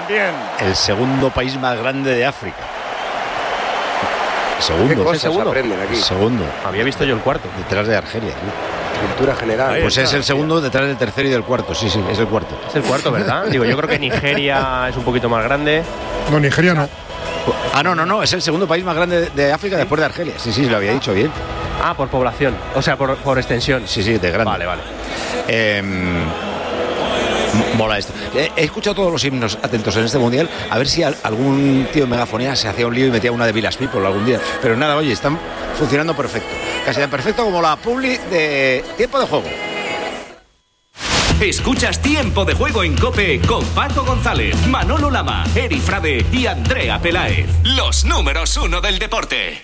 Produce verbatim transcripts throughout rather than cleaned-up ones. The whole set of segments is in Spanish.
también. El segundo país más grande de África. Segundo. ¿Qué cosas segundo? aprenden aquí? Segundo. Había visto yo el cuarto. Detrás de Argelia. Cultura general. Ahí pues está, es el segundo detrás del tercero y del cuarto. Sí, sí, es el cuarto. Es el cuarto, ¿verdad? Digo, yo creo que Nigeria es un poquito más grande. No, Nigeria no. Ah, no, no, no. Es el segundo país más grande de África después de Argelia. Sí, sí, lo había dicho bien. Ah, por población. O sea, por, por extensión. Sí, sí, de grande. Vale, vale. Eh, mola esto. He escuchado todos los himnos atentos en este mundial. A ver si algún tío de megafonía se hacía un lío y metía una de Village People algún día. Pero nada, oye, están funcionando perfecto. Casi tan perfecto como la publi de Tiempo de Juego. Escuchas Tiempo de Juego en COPE con Paco González, Manolo Lama, Eri Frade y Andrea Peláez. Los números uno del deporte.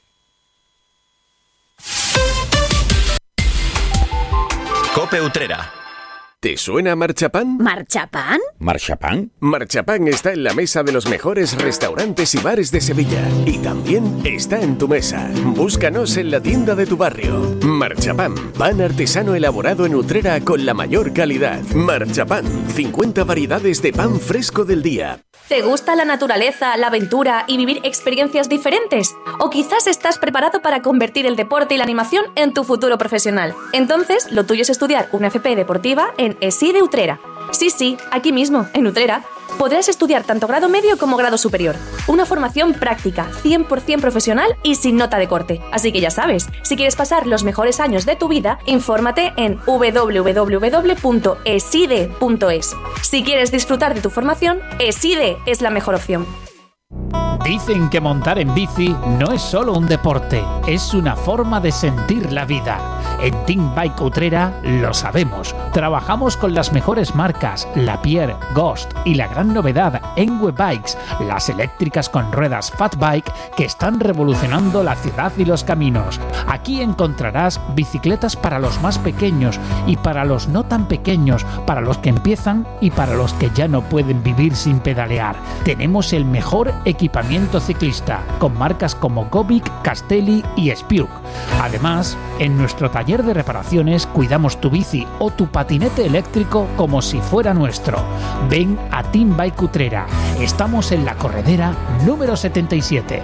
COPE Utrera. ¿Te suena Marchapán? ¿Marchapán? ¿Marchapán? Marchapán está en la mesa de los mejores restaurantes y bares de Sevilla. Y también está en tu mesa. Búscanos en la tienda de tu barrio. Marchapán, pan artesano elaborado en Utrera con la mayor calidad. Marchapán, cincuenta variedades de pan fresco del día. ¿Te gusta la naturaleza, la aventura y vivir experiencias diferentes? ¿O quizás estás preparado para convertir el deporte y la animación en tu futuro profesional? Entonces, lo tuyo es estudiar una F P deportiva en ESIDE Utrera. Sí, sí, aquí mismo, en Utrera, podrás estudiar tanto grado medio como grado superior. Una formación práctica, cien por ciento profesional y sin nota de corte. Así que ya sabes, si quieres pasar los mejores años de tu vida, infórmate en doble u doble u doble u punto eside punto es. Si quieres disfrutar de tu formación, ESIDE es la mejor opción. Dicen que montar en bici no es solo un deporte, es una forma de sentir la vida. En Team Bike Utrera lo sabemos. Trabajamos con las mejores marcas, Lapierre, Ghost y la gran novedad, Enwe Bikes, las eléctricas con ruedas Fat Bike que están revolucionando la ciudad y los caminos. Aquí encontrarás bicicletas para los más pequeños y para los no tan pequeños, para los que empiezan y para los que ya no pueden vivir sin pedalear. Tenemos el mejor equipamiento ciclista, con marcas como Gobic, Castelli y Spiuk. Además, en nuestro taller de reparaciones cuidamos tu bici o tu patinete eléctrico como si fuera nuestro. Ven a Team Bike Utrera. Estamos en la corredera número setenta y siete.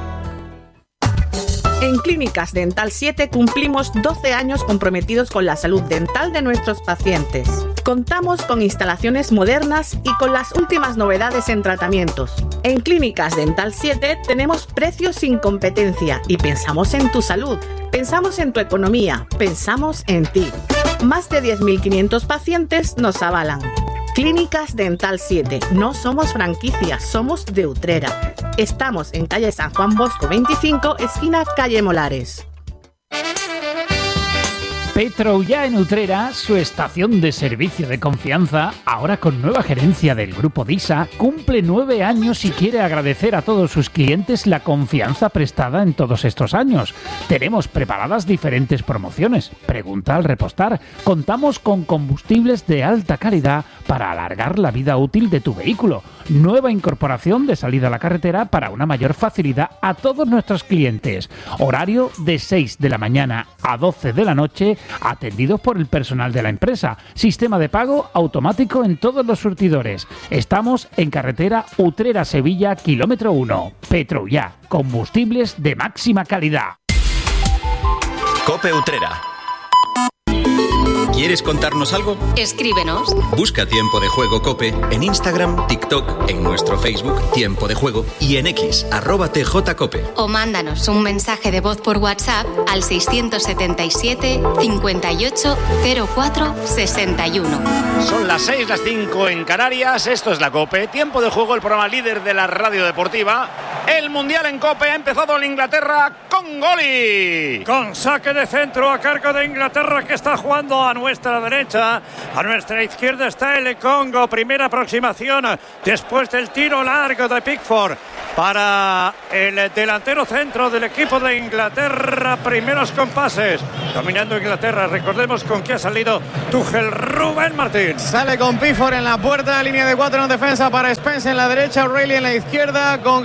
En Clínicas Dental siete cumplimos doce años comprometidos con la salud dental de nuestros pacientes. Contamos con instalaciones modernas y con las últimas novedades en tratamientos. En Clínicas Dental siete tenemos precios sin competencia y pensamos en tu salud, pensamos en tu economía, pensamos en ti. Más de diez mil quinientos pacientes nos avalan. Clínicas Dental siete. No somos franquicias, somos de Utrera. Estamos en calle San Juan Bosco veinticinco, esquina calle Molares. Petroullà en Utrera, su estación de servicio de confianza, ahora con nueva gerencia del Grupo DISA, cumple nueve años y quiere agradecer a todos sus clientes la confianza prestada en todos estos años. Tenemos preparadas diferentes promociones. Pregunta al repostar. Contamos con combustibles de alta calidad para alargar la vida útil de tu vehículo. Nueva incorporación de salida a la carretera para una mayor facilidad a todos nuestros clientes. Horario de seis de la mañana a doce de la noche, atendidos por el personal de la empresa. Sistema de pago automático en todos los surtidores. Estamos en carretera Utrera-Sevilla, kilómetro uno. Petroullà, combustibles de máxima calidad. COPE Utrera. ¿Quieres contarnos algo? Escríbenos. Busca Tiempo de Juego COPE en Instagram, TikTok, en nuestro Facebook Tiempo de Juego y en X, arroba tjcope. O mándanos un mensaje de voz por WhatsApp al seiscientos setenta y siete, cincuenta y ocho, cero cuatro, sesenta y uno. Son las seis, las cinco en Canarias. Esto es la COPE. Tiempo de Juego, el programa líder de la radio deportiva. El Mundial en COPE ha empezado en Inglaterra con Goli. Con saque de centro a cargo de Inglaterra, que está jugando a nuestra derecha. A nuestra izquierda está el Congo. Primera aproximación después del tiro largo de Pickford para el delantero centro del equipo de Inglaterra. Primeros compases dominando Inglaterra. Recordemos con qué ha salido Tuchel. Rubén Martín sale con Pickford en la puerta, línea de cuatro en defensa para Spence en la derecha, O'Reilly en la izquierda, con Gejiku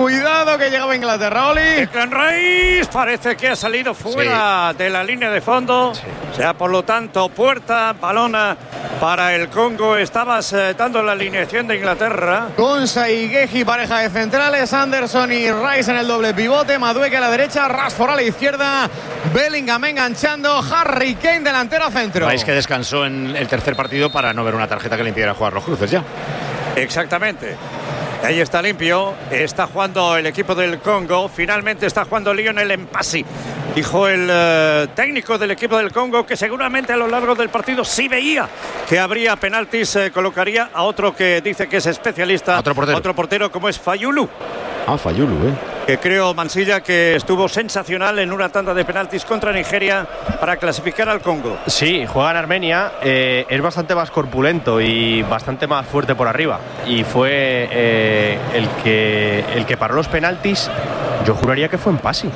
Cuidado que llegaba Inglaterra, Oli. Declan Rice parece que ha salido fuera sí. de la línea de fondo. Sí. O sea, por lo tanto, puerta, balona para el Congo. Estabas eh, dando la alineación de Inglaterra. Konsa y Guehi, pareja de centrales. Anderson y Rice en el doble pivote. Madueke a la derecha, Rashford a la izquierda. Bellingham enganchando. Harry Kane delantero centro. Rice que descansó en el tercer partido para no ver una tarjeta que le impidiera jugar los cruces ya. Exactamente. Ahí está limpio, está jugando el equipo del Congo, finalmente está jugando Lionel Mpassi. Dijo el uh, técnico del equipo del Congo que seguramente a lo largo del partido sí veía que habría penaltis, eh, colocaría a otro que dice que es especialista, otro portero, otro portero como es Fayulu. Ah, Fayulu, eh. Que creo, Mansilla, que estuvo sensacional en una tanda de penaltis contra Nigeria para clasificar al Congo. Sí, juega en Armenia, eh, es bastante más corpulento y bastante más fuerte por arriba. Y fue eh, el, que, el que paró los penaltis, yo juraría que fue Mpassi.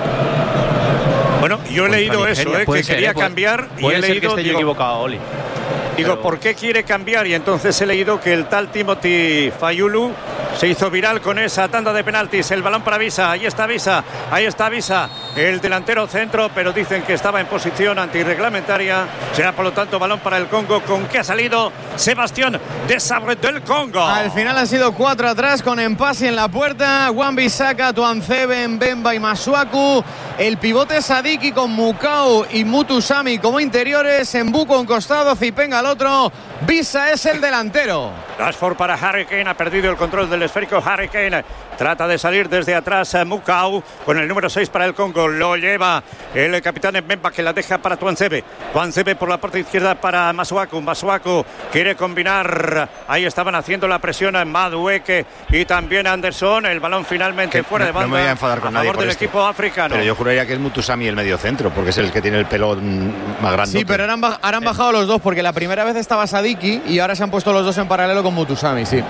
Bueno, yo he leído eso, eh, que ser, quería eh, puede, cambiar y puede he ser leído... que esté digo, yo equivocado, Oli. Digo, Pero... ¿por qué quiere cambiar? Y entonces he leído que el tal Timothy Fayulu se hizo viral con esa tanda de penaltis. El balón para Visa, ahí está Visa, ahí está Visa, el delantero centro, pero dicen que estaba en posición antirreglamentaria. Será por lo tanto balón para el Congo. ¿Con qué ha salido Sebastián Desabre del Congo? Al final han sido cuatro atrás con Mpassi en la puerta. Wan-Bissaka, Tuanzebe, Mbemba y Masuaku. El pivote Sadiki con Mukau y Mutusami como interiores. Mbuko en costado, Zipenga al otro. Visa es el delantero. Rashford para Harry Kane, ha perdido el control del esférico. Harry Kane trata de salir desde atrás. Mukau con el número seis para el Congo. Lo lleva el capitán Mbemba, que la deja para Tuanzebe. Tuanzebe por la parte izquierda para Masuaku. Masuaku quiere combinar. Ahí estaban haciendo la presión a Madueke y también Anderson. El balón finalmente que fuera no, de banda. No me voy a enfadar con a nadie favor por del esto, equipo africano. Pero yo juraría que es Mutusami el medio centro, porque es el que tiene el pelo más grande. Sí, pero ahora han, ahora han bajado los dos, porque la primera vez estaba Sadiki y ahora se han puesto los dos en paralelo con Mutusami, sí.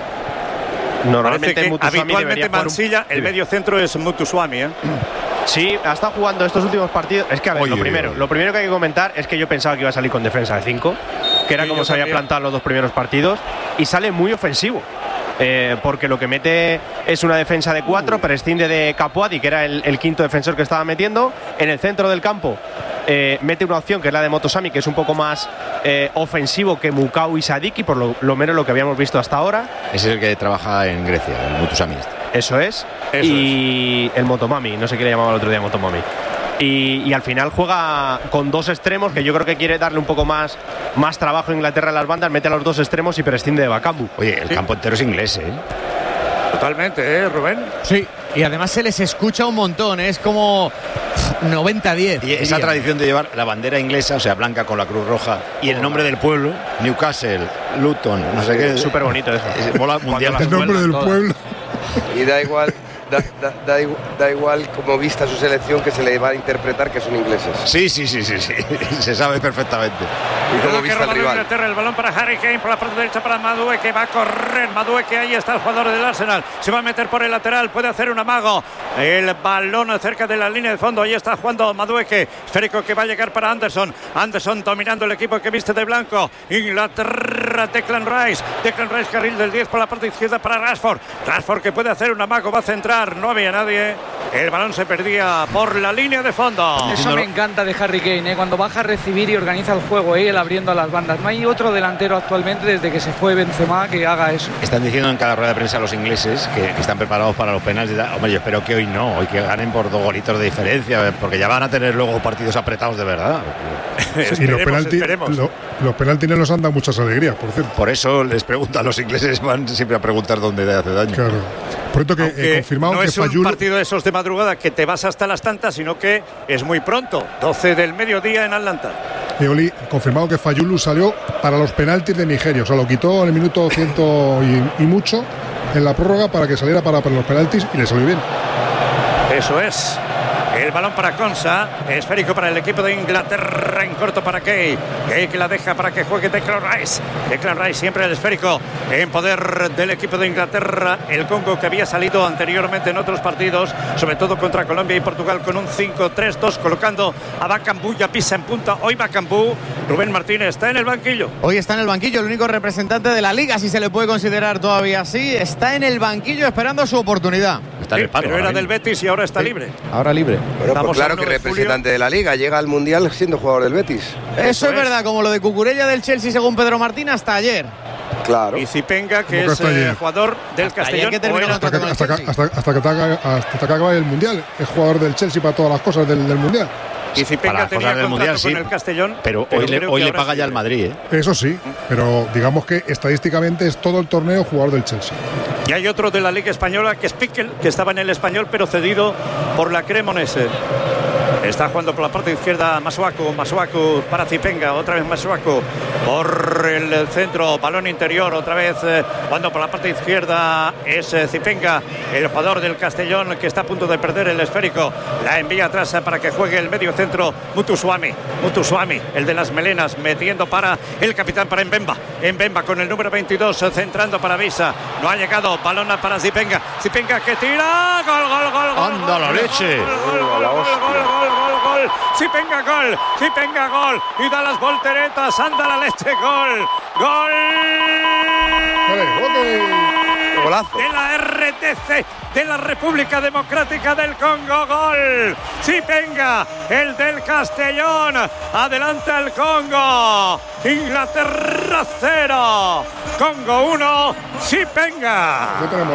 Normalmente que Mutusami habitualmente Mansilla, un... el medio centro es Mutusami, ¿eh? Sí, ha estado jugando estos últimos partidos. Es que a ver, oye, lo primero, oye. lo primero que hay que comentar es que yo pensaba que iba a salir con defensa de cinco, que era sí, como se había plantado los dos primeros partidos, y sale muy ofensivo. Eh, porque lo que mete es una defensa de cuatro, uh. prescinde de Capuadi, que era el, el quinto defensor que estaba metiendo. En el centro del campo eh, mete una opción que es la de Motosami, que es un poco más eh, ofensivo que Mukau y Sadiki, por lo, lo menos lo que habíamos visto hasta ahora. Ese es el que trabaja en Grecia, el Motosami este. Eso es. Eso y es. El Motomami, no sé qué le llamaba el otro día Motomami. Y, y al final juega con dos extremos, que yo creo que quiere darle un poco más, más trabajo a Inglaterra en las bandas, mete a los dos extremos y prescinde de Bakambu. Oye, el sí. campo entero es inglés, ¿eh? Totalmente, ¿eh, Rubén? Sí, y además se les escucha un montón, ¿eh? Es como noventa diez. Y esa tradición de llevar la bandera inglesa, o sea, blanca con la cruz roja, y el nombre del pueblo, Newcastle, Luton, no sé qué. Súper bonito eso. Es bola mundial. El nombre del pueblo. Y da igual... Da, da, da, da igual como vista su selección, que se le va a interpretar que son ingleses. Sí, sí, sí, sí, sí. Se sabe perfectamente. Y como vista el rival. El balón para Harry Kane por la parte derecha para Madueke, que va a correr. Madueke, ahí está el jugador del Arsenal. Se va a meter por el lateral, puede hacer un amago. El balón cerca de la línea de fondo. Ahí está jugando Madueke. Esférico que va a llegar para Anderson. Anderson dominando el equipo que viste de blanco. Inglaterra, Declan Rice. Declan Rice, carril del diez por la parte izquierda para Rashford. Rashford que puede hacer un amago, va a centrar. No había nadie, el balón se perdía por la línea de fondo. Eso me encanta de Harry Kane, ¿eh? Cuando baja a recibir y organiza el juego, ¿eh? Él abriendo a las bandas. No hay otro delantero actualmente desde que se fue Benzema que haga eso. Están diciendo en cada rueda de prensa los ingleses que, que están preparados para los penales. Hombre, yo espero que hoy no, hoy que ganen por dos golitos de diferencia, porque ya van a tener luego partidos apretados de verdad. Sí, y los penaltis lo, los penaltis no nos han dado muchas alegrías, por cierto. Por eso les preguntan, los ingleses van siempre a preguntar dónde hace daño. Claro. Por cierto, que he confirmado no que es Fayulu... un partido de esos de madrugada que te vas hasta las tantas, sino que es muy pronto, doce del mediodía en Atlanta. Y Oli, confirmado que Fayulu salió para los penaltis de Nigeria, o sea, lo quitó en el minuto ciento y, y mucho en la prórroga para que saliera para, para los penaltis y le salió bien. Eso es. El balón para Konsa, esférico para el equipo de Inglaterra, en corto para Kane. que, que la deja para que juegue Declan Rice. Declan Rice siempre el esférico en poder del equipo de Inglaterra. El Congo que había salido anteriormente en otros partidos, sobre todo contra Colombia y Portugal, con un cinco tres dos, colocando a Bakambu y a Pisa en punta. Hoy Bakambu, Rubén Martínez, está en el banquillo. Hoy está en el banquillo, el único representante de la Liga, si se le puede considerar todavía así. Está en el banquillo esperando su oportunidad. Está en el paro, pero era del Betis y ahora está sí. libre. Ahora libre. Bueno, pues claro que representante de, de la Liga. Llega al Mundial siendo jugador del Betis. Eso, Eso es, es verdad, como lo de Cucurella del Chelsea, según Pedro Martín, hasta ayer. Claro. Y Zipenga, que es eh, jugador del hasta Castellón. Que bueno, hasta, que, hasta, que, hasta, hasta, que acabe, hasta que acabe el Mundial. Es jugador del Chelsea para todas las cosas del, del Mundial. Y Zipenga tenía contrato mundial, sí, con el Castellón. Pero, pero hoy le, hoy le paga ya el Madrid, ¿eh? Eso sí, pero digamos que estadísticamente es todo el torneo jugador del Chelsea. Y hay otro de la Liga Española, que es Piquel, que estaba en el Español, pero cedido por la Cremonese. Está jugando por la parte izquierda Masuaku, Masuaku para Zipenga, otra vez Masuaku por el centro, balón interior, otra vez eh, jugando por la parte izquierda es eh, Zipenga, el jugador del Castellón, que está a punto de perder el esférico, la envía atrás eh, para que juegue el medio centro Mutusuami, Mutusuami, el de las melenas, metiendo para el capitán, para Mbemba, Mbemba con el número veintidós, eh, centrando para Visa, no ha llegado, balón para Zipenga, Zipenga que tira, gol, gol, gol, gol, anda la leche, gol, gol, gol, gol, gol, gol, gol, si venga gol, si venga gol, y da las volteretas, anda la leche, gol, gol. Golazo. De la R T C de la República Democrática del Congo, gol. Zipenga, el del Castellón, adelanta el Congo. Inglaterra cero, Congo uno, Zipenga.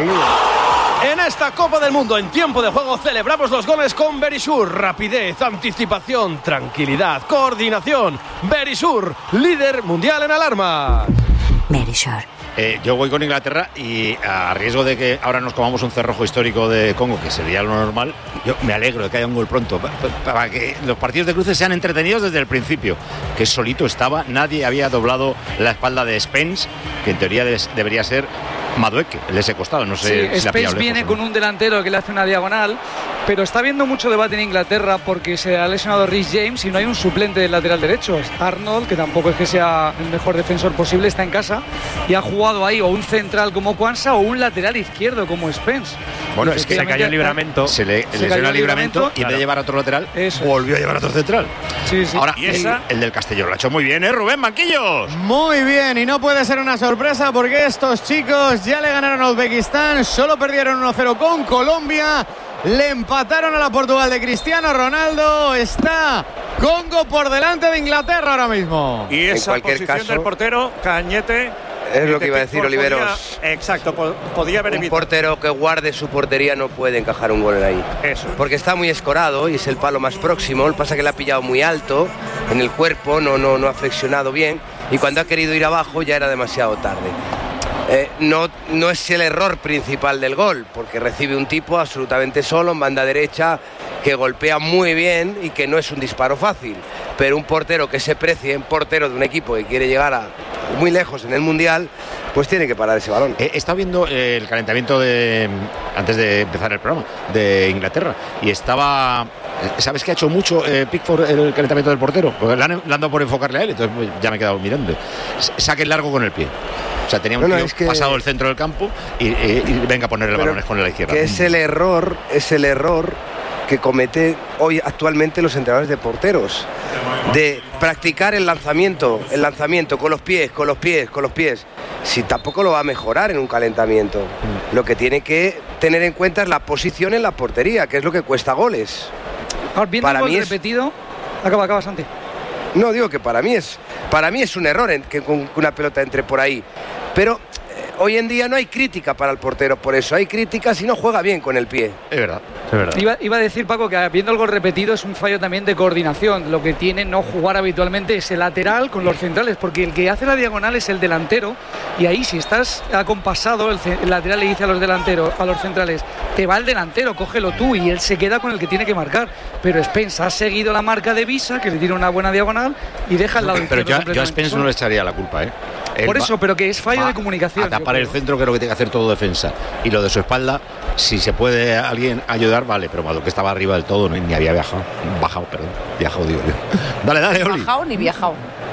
En esta Copa del Mundo, en tiempo de juego, celebramos los goles con Verisur. Rapidez, anticipación, tranquilidad, coordinación. Verisur, líder mundial en alarma. Verisur. Eh, yo voy con Inglaterra y a riesgo de que ahora nos comamos un cerrojo histórico de Congo, que sería lo normal, yo me alegro de que haya un gol pronto, para, para que los partidos de cruces sean entretenidos desde el principio, que solito estaba, nadie había doblado la espalda de Spence, que en teoría des, debería ser Madueke, el de ese costado, no sé sí, si Spence viene lejos, con un delantero que le hace una diagonal, pero está habiendo mucho debate en Inglaterra porque se ha lesionado Rhys James y no hay un suplente del lateral derecho. Arnold, que tampoco es que sea el mejor defensor posible, está en casa y ha jugado ahí o un central como Kwanza o un lateral izquierdo como Spence. Bueno, es que se cayó el libramento. Se le se lesiona el libramento, libramento y en vez de llevar a otro lateral, eso. volvió a llevar a otro central. Sí, sí. Ahora, ¿Y el, esa? el del Castellón lo ha hecho muy bien, ¿eh, Rubén Manquillos? Muy bien, y no puede ser una sorpresa porque estos chicos ya le ganaron a Uzbekistán, solo perdieron uno cero con Colombia, le empataron a la Portugal de Cristiano Ronaldo, está Congo por delante de Inglaterra ahora mismo. Y esa posición caso, del portero, Cañete... Es lo que iba a decir Oliveros. Podía, exacto, podía haber un evitado. portero que guarde su portería no puede encajar un gol ahí. Eso. Porque está muy escorado y es el palo más próximo. Lo que pasa es que le ha pillado muy alto en el cuerpo, no, no, no ha flexionado bien. Y cuando ha querido ir abajo ya era demasiado tarde. Eh, no, no es el error principal del gol, porque recibe un tipo absolutamente solo en banda derecha que golpea muy bien y que no es un disparo fácil. Pero un portero que se precie en portero de un equipo que quiere llegar a muy lejos en el Mundial, pues tiene que parar ese balón. He estado viendo el calentamiento de antes de empezar el programa de Inglaterra y estaba... ¿Sabes que ha hecho mucho eh, Pickford el calentamiento del portero? Porque le han, le han dado por enfocarle a él, entonces pues, ya me he quedado mirando. Saque largo con el pie. O sea, tenía un no, no, tío es que... pasado el centro del campo y, y, y venga a ponerle balones con la izquierda. Que es el error, es el error que comete hoy actualmente los entrenadores de porteros, de practicar el lanzamiento, el lanzamiento con los pies, con los pies, con los pies. Si tampoco lo va a mejorar en un calentamiento. Lo que tiene que tener en cuenta es la posición en la portería, que es lo que cuesta goles. Ahora, viendo para el gol mí es... repetido, acaba, acaba, Santi. No, digo que para mí es, para mí es un error en que una pelota entre por ahí. Pero eh, hoy en día no hay crítica para el portero por eso. Hay crítica si no juega bien con el pie. Es verdad, es verdad. Iba, iba a decir, Paco, que viendo el gol repetido es un fallo también de coordinación. Lo que tiene no jugar habitualmente es el lateral con los centrales, porque el que hace la diagonal es el delantero. Y ahí, si estás acompasado, el, el lateral le dice a los delanteros, a los centrales, te va el delantero, cógelo tú, y él se queda con el que tiene que marcar. Pero Spence ha seguido la marca de Visa, que le tira una buena diagonal y deja el lado pero izquierdo. Pero yo, yo a Spence no le echaría la culpa, ¿eh? Él Por eso, va, pero que es fallo de comunicación. A tapar el centro, creo que tiene que hacer todo defensa. Y lo de su espalda, si se puede alguien ayudar, vale, pero Mado que estaba arriba del todo, ni había viajado. Bajado, perdón. Viajado, digo yo. Dale, dale, Oli. Bajado ni viajado.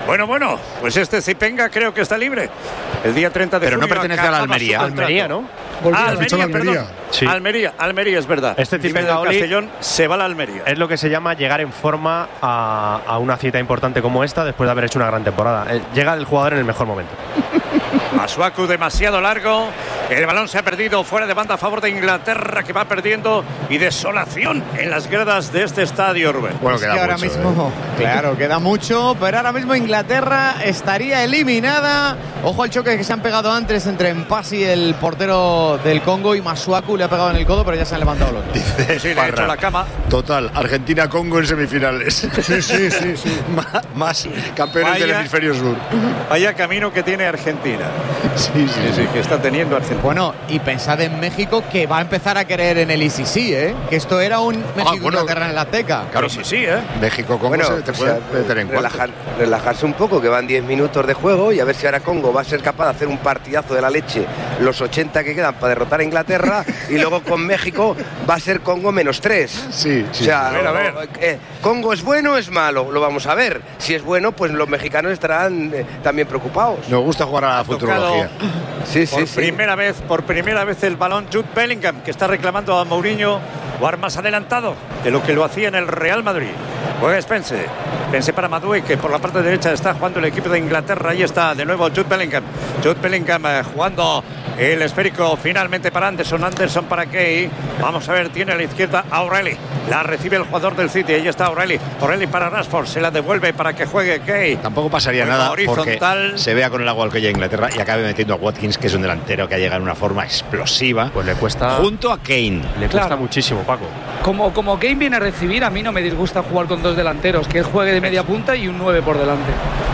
Bueno, bueno, pues este Zipenga creo que está libre. El día treinta de Pero junio. no pertenece a la Almería. Almería, ¿no? Ah, Almería, Almería. perdón. Sí. Almería, Almería, es verdad. Este Zipenga del Castellón se va a la Almería. Es lo que se llama llegar en forma a, a una cita importante como esta después de haber hecho una gran temporada. Eh, llega el jugador en el mejor momento. Masuaku demasiado largo. El balón se ha perdido fuera de banda a favor de Inglaterra, que va perdiendo, y desolación en las gradas de este estadio, Rubén. Bueno, es queda que ahora mucho, mismo, ¿eh? claro, queda mucho, pero ahora mismo Inglaterra estaría eliminada. Ojo al choque que se han pegado antes entre Mpasi y el portero del Congo, y Masuaku le ha pegado en el codo, pero ya se han levantado los dos. Dice Sí, le ha hecho la cama. Total, Argentina-Congo en semifinales. Sí, sí, sí, sí. más, más campeones Vaya. del hemisferio sur. Vaya camino que tiene Argentina. Sí, sí, Sí, sí, que está teniendo Argentina. Bueno, y pensad en México, que va a empezar a creer en el I C C, ¿eh? Que esto era un México-Inglaterra en el Azteca. Claro, sí, sí, ¿eh? México-Congo Bueno, se te o puede sea, meter en cuartos. relajar, relajarse un poco, que van diez minutos de juego, y a ver si ahora Congo va a ser capaz de hacer un partidazo de la leche los ochenta que quedan para derrotar a Inglaterra, y luego con México va a ser Congo menos tres. Sí, sí. O sea, A ver, a ver. eh, ¿Congo es bueno o es malo? Lo vamos a ver. Si es bueno, pues los mexicanos estarán eh, también preocupados. Nos gusta jugar a la futurología. Sí, sí, Por sí. primera vez, por primera vez el balón Jude Bellingham, que está reclamando a Mourinho jugar más adelantado de lo que lo hacía en el Real Madrid. Juega Spence. Spence para Madueke, que por la parte derecha está jugando el equipo de Inglaterra. Ahí está de nuevo Jude Bellingham. Jude Bellingham eh, jugando el esférico finalmente para Anderson. Anderson para Kay. Vamos a ver, tiene a la izquierda a O'Reilly. La recibe el jugador del City. Ahí está O'Reilly. O'Reilly para Rashford. Se la devuelve para que juegue Kay. Tampoco pasaría Juega nada horizontal. porque se vea con el agua al cuello a Inglaterra y acabe metiendo a Watkins, que es un delantero que ha llegado en una forma explosiva. Pues le cuesta. Junto a Kane. Le Claro. cuesta muchísimo, Paco. Como, como Kane viene a recibir, a mí no me disgusta jugar con dos delanteros, que él juegue de media punta y un nueve por delante.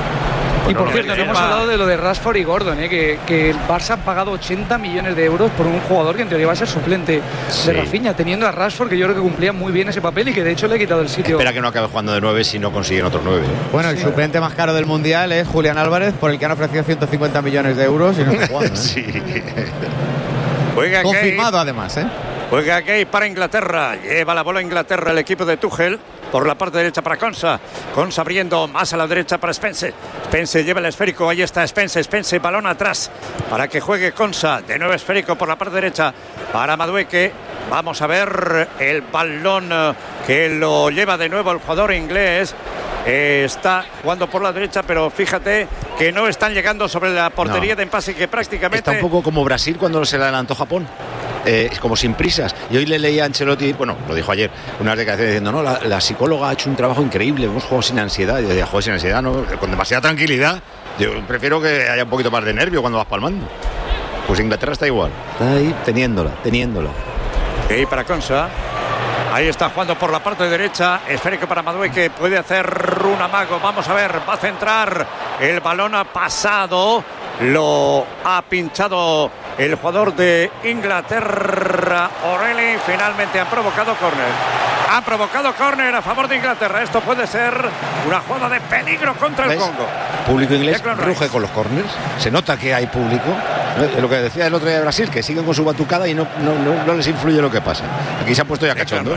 Y por no, cierto, no, no hemos va. hablado de lo de Rashford y Gordon, ¿eh? que, que el Barça ha pagado ochenta millones de euros por un jugador que en teoría va a ser suplente Sí. de Rafinha, teniendo a Rashford, que yo creo que cumplía muy bien ese papel y que de hecho le ha quitado el sitio. Espera que no acabe jugando de nueve si no consiguen otros nueve. Bueno, el suplente más caro del Mundial es Julián Álvarez, por el que han ofrecido ciento cincuenta millones de euros y no está jugando, ¿eh? Sí. Juega Kay. Confirmado además, ¿eh? Juega Kay para Inglaterra. Lleva la bola Inglaterra el equipo de Tuchel. Por la parte derecha para Konsa. Konsa abriendo más a la derecha para Spence. Spence lleva el esférico. Ahí está Spence. Spence, balón atrás para que juegue Konsa. De nuevo esférico por la parte derecha para Madueke. Vamos a ver el balón eh, que lo lleva de nuevo el jugador inglés. Eh, está jugando por la derecha, pero fíjate que no están llegando sobre la portería No. de Mpasi, que prácticamente... Está un poco como Brasil cuando se le adelantó Japón. Eh, como sin prisas. Y hoy le leía a Ancelotti, bueno, lo dijo ayer, unas declaraciones diciendo, no, la, la psicóloga ha hecho un trabajo increíble, hemos jugado sin ansiedad. Y yo decía, juego sin ansiedad, no, con demasiada tranquilidad. Yo prefiero que haya un poquito más de nervio cuando vas palmando. Pues Inglaterra está igual, está ahí teniéndola, teniéndola. Y para Konsa. Ahí está jugando por la parte derecha. Esférico para Madueke, que puede hacer un amago. Vamos a ver, va a centrar. El balón ha pasado. Lo ha pinchado el jugador de Inglaterra, O'Reilly. Finalmente han provocado córner. Han provocado córner a favor de Inglaterra. Esto puede ser una jugada de peligro contra el ¿Ves? Congo. Público inglés Declan ruge Rice. con los corners. Se nota que hay público. Eh, Lo que decía el otro día de Brasil, que siguen con su batucada y no, no, no, no les influye lo que pasa. Aquí se ha puesto ya cachondo.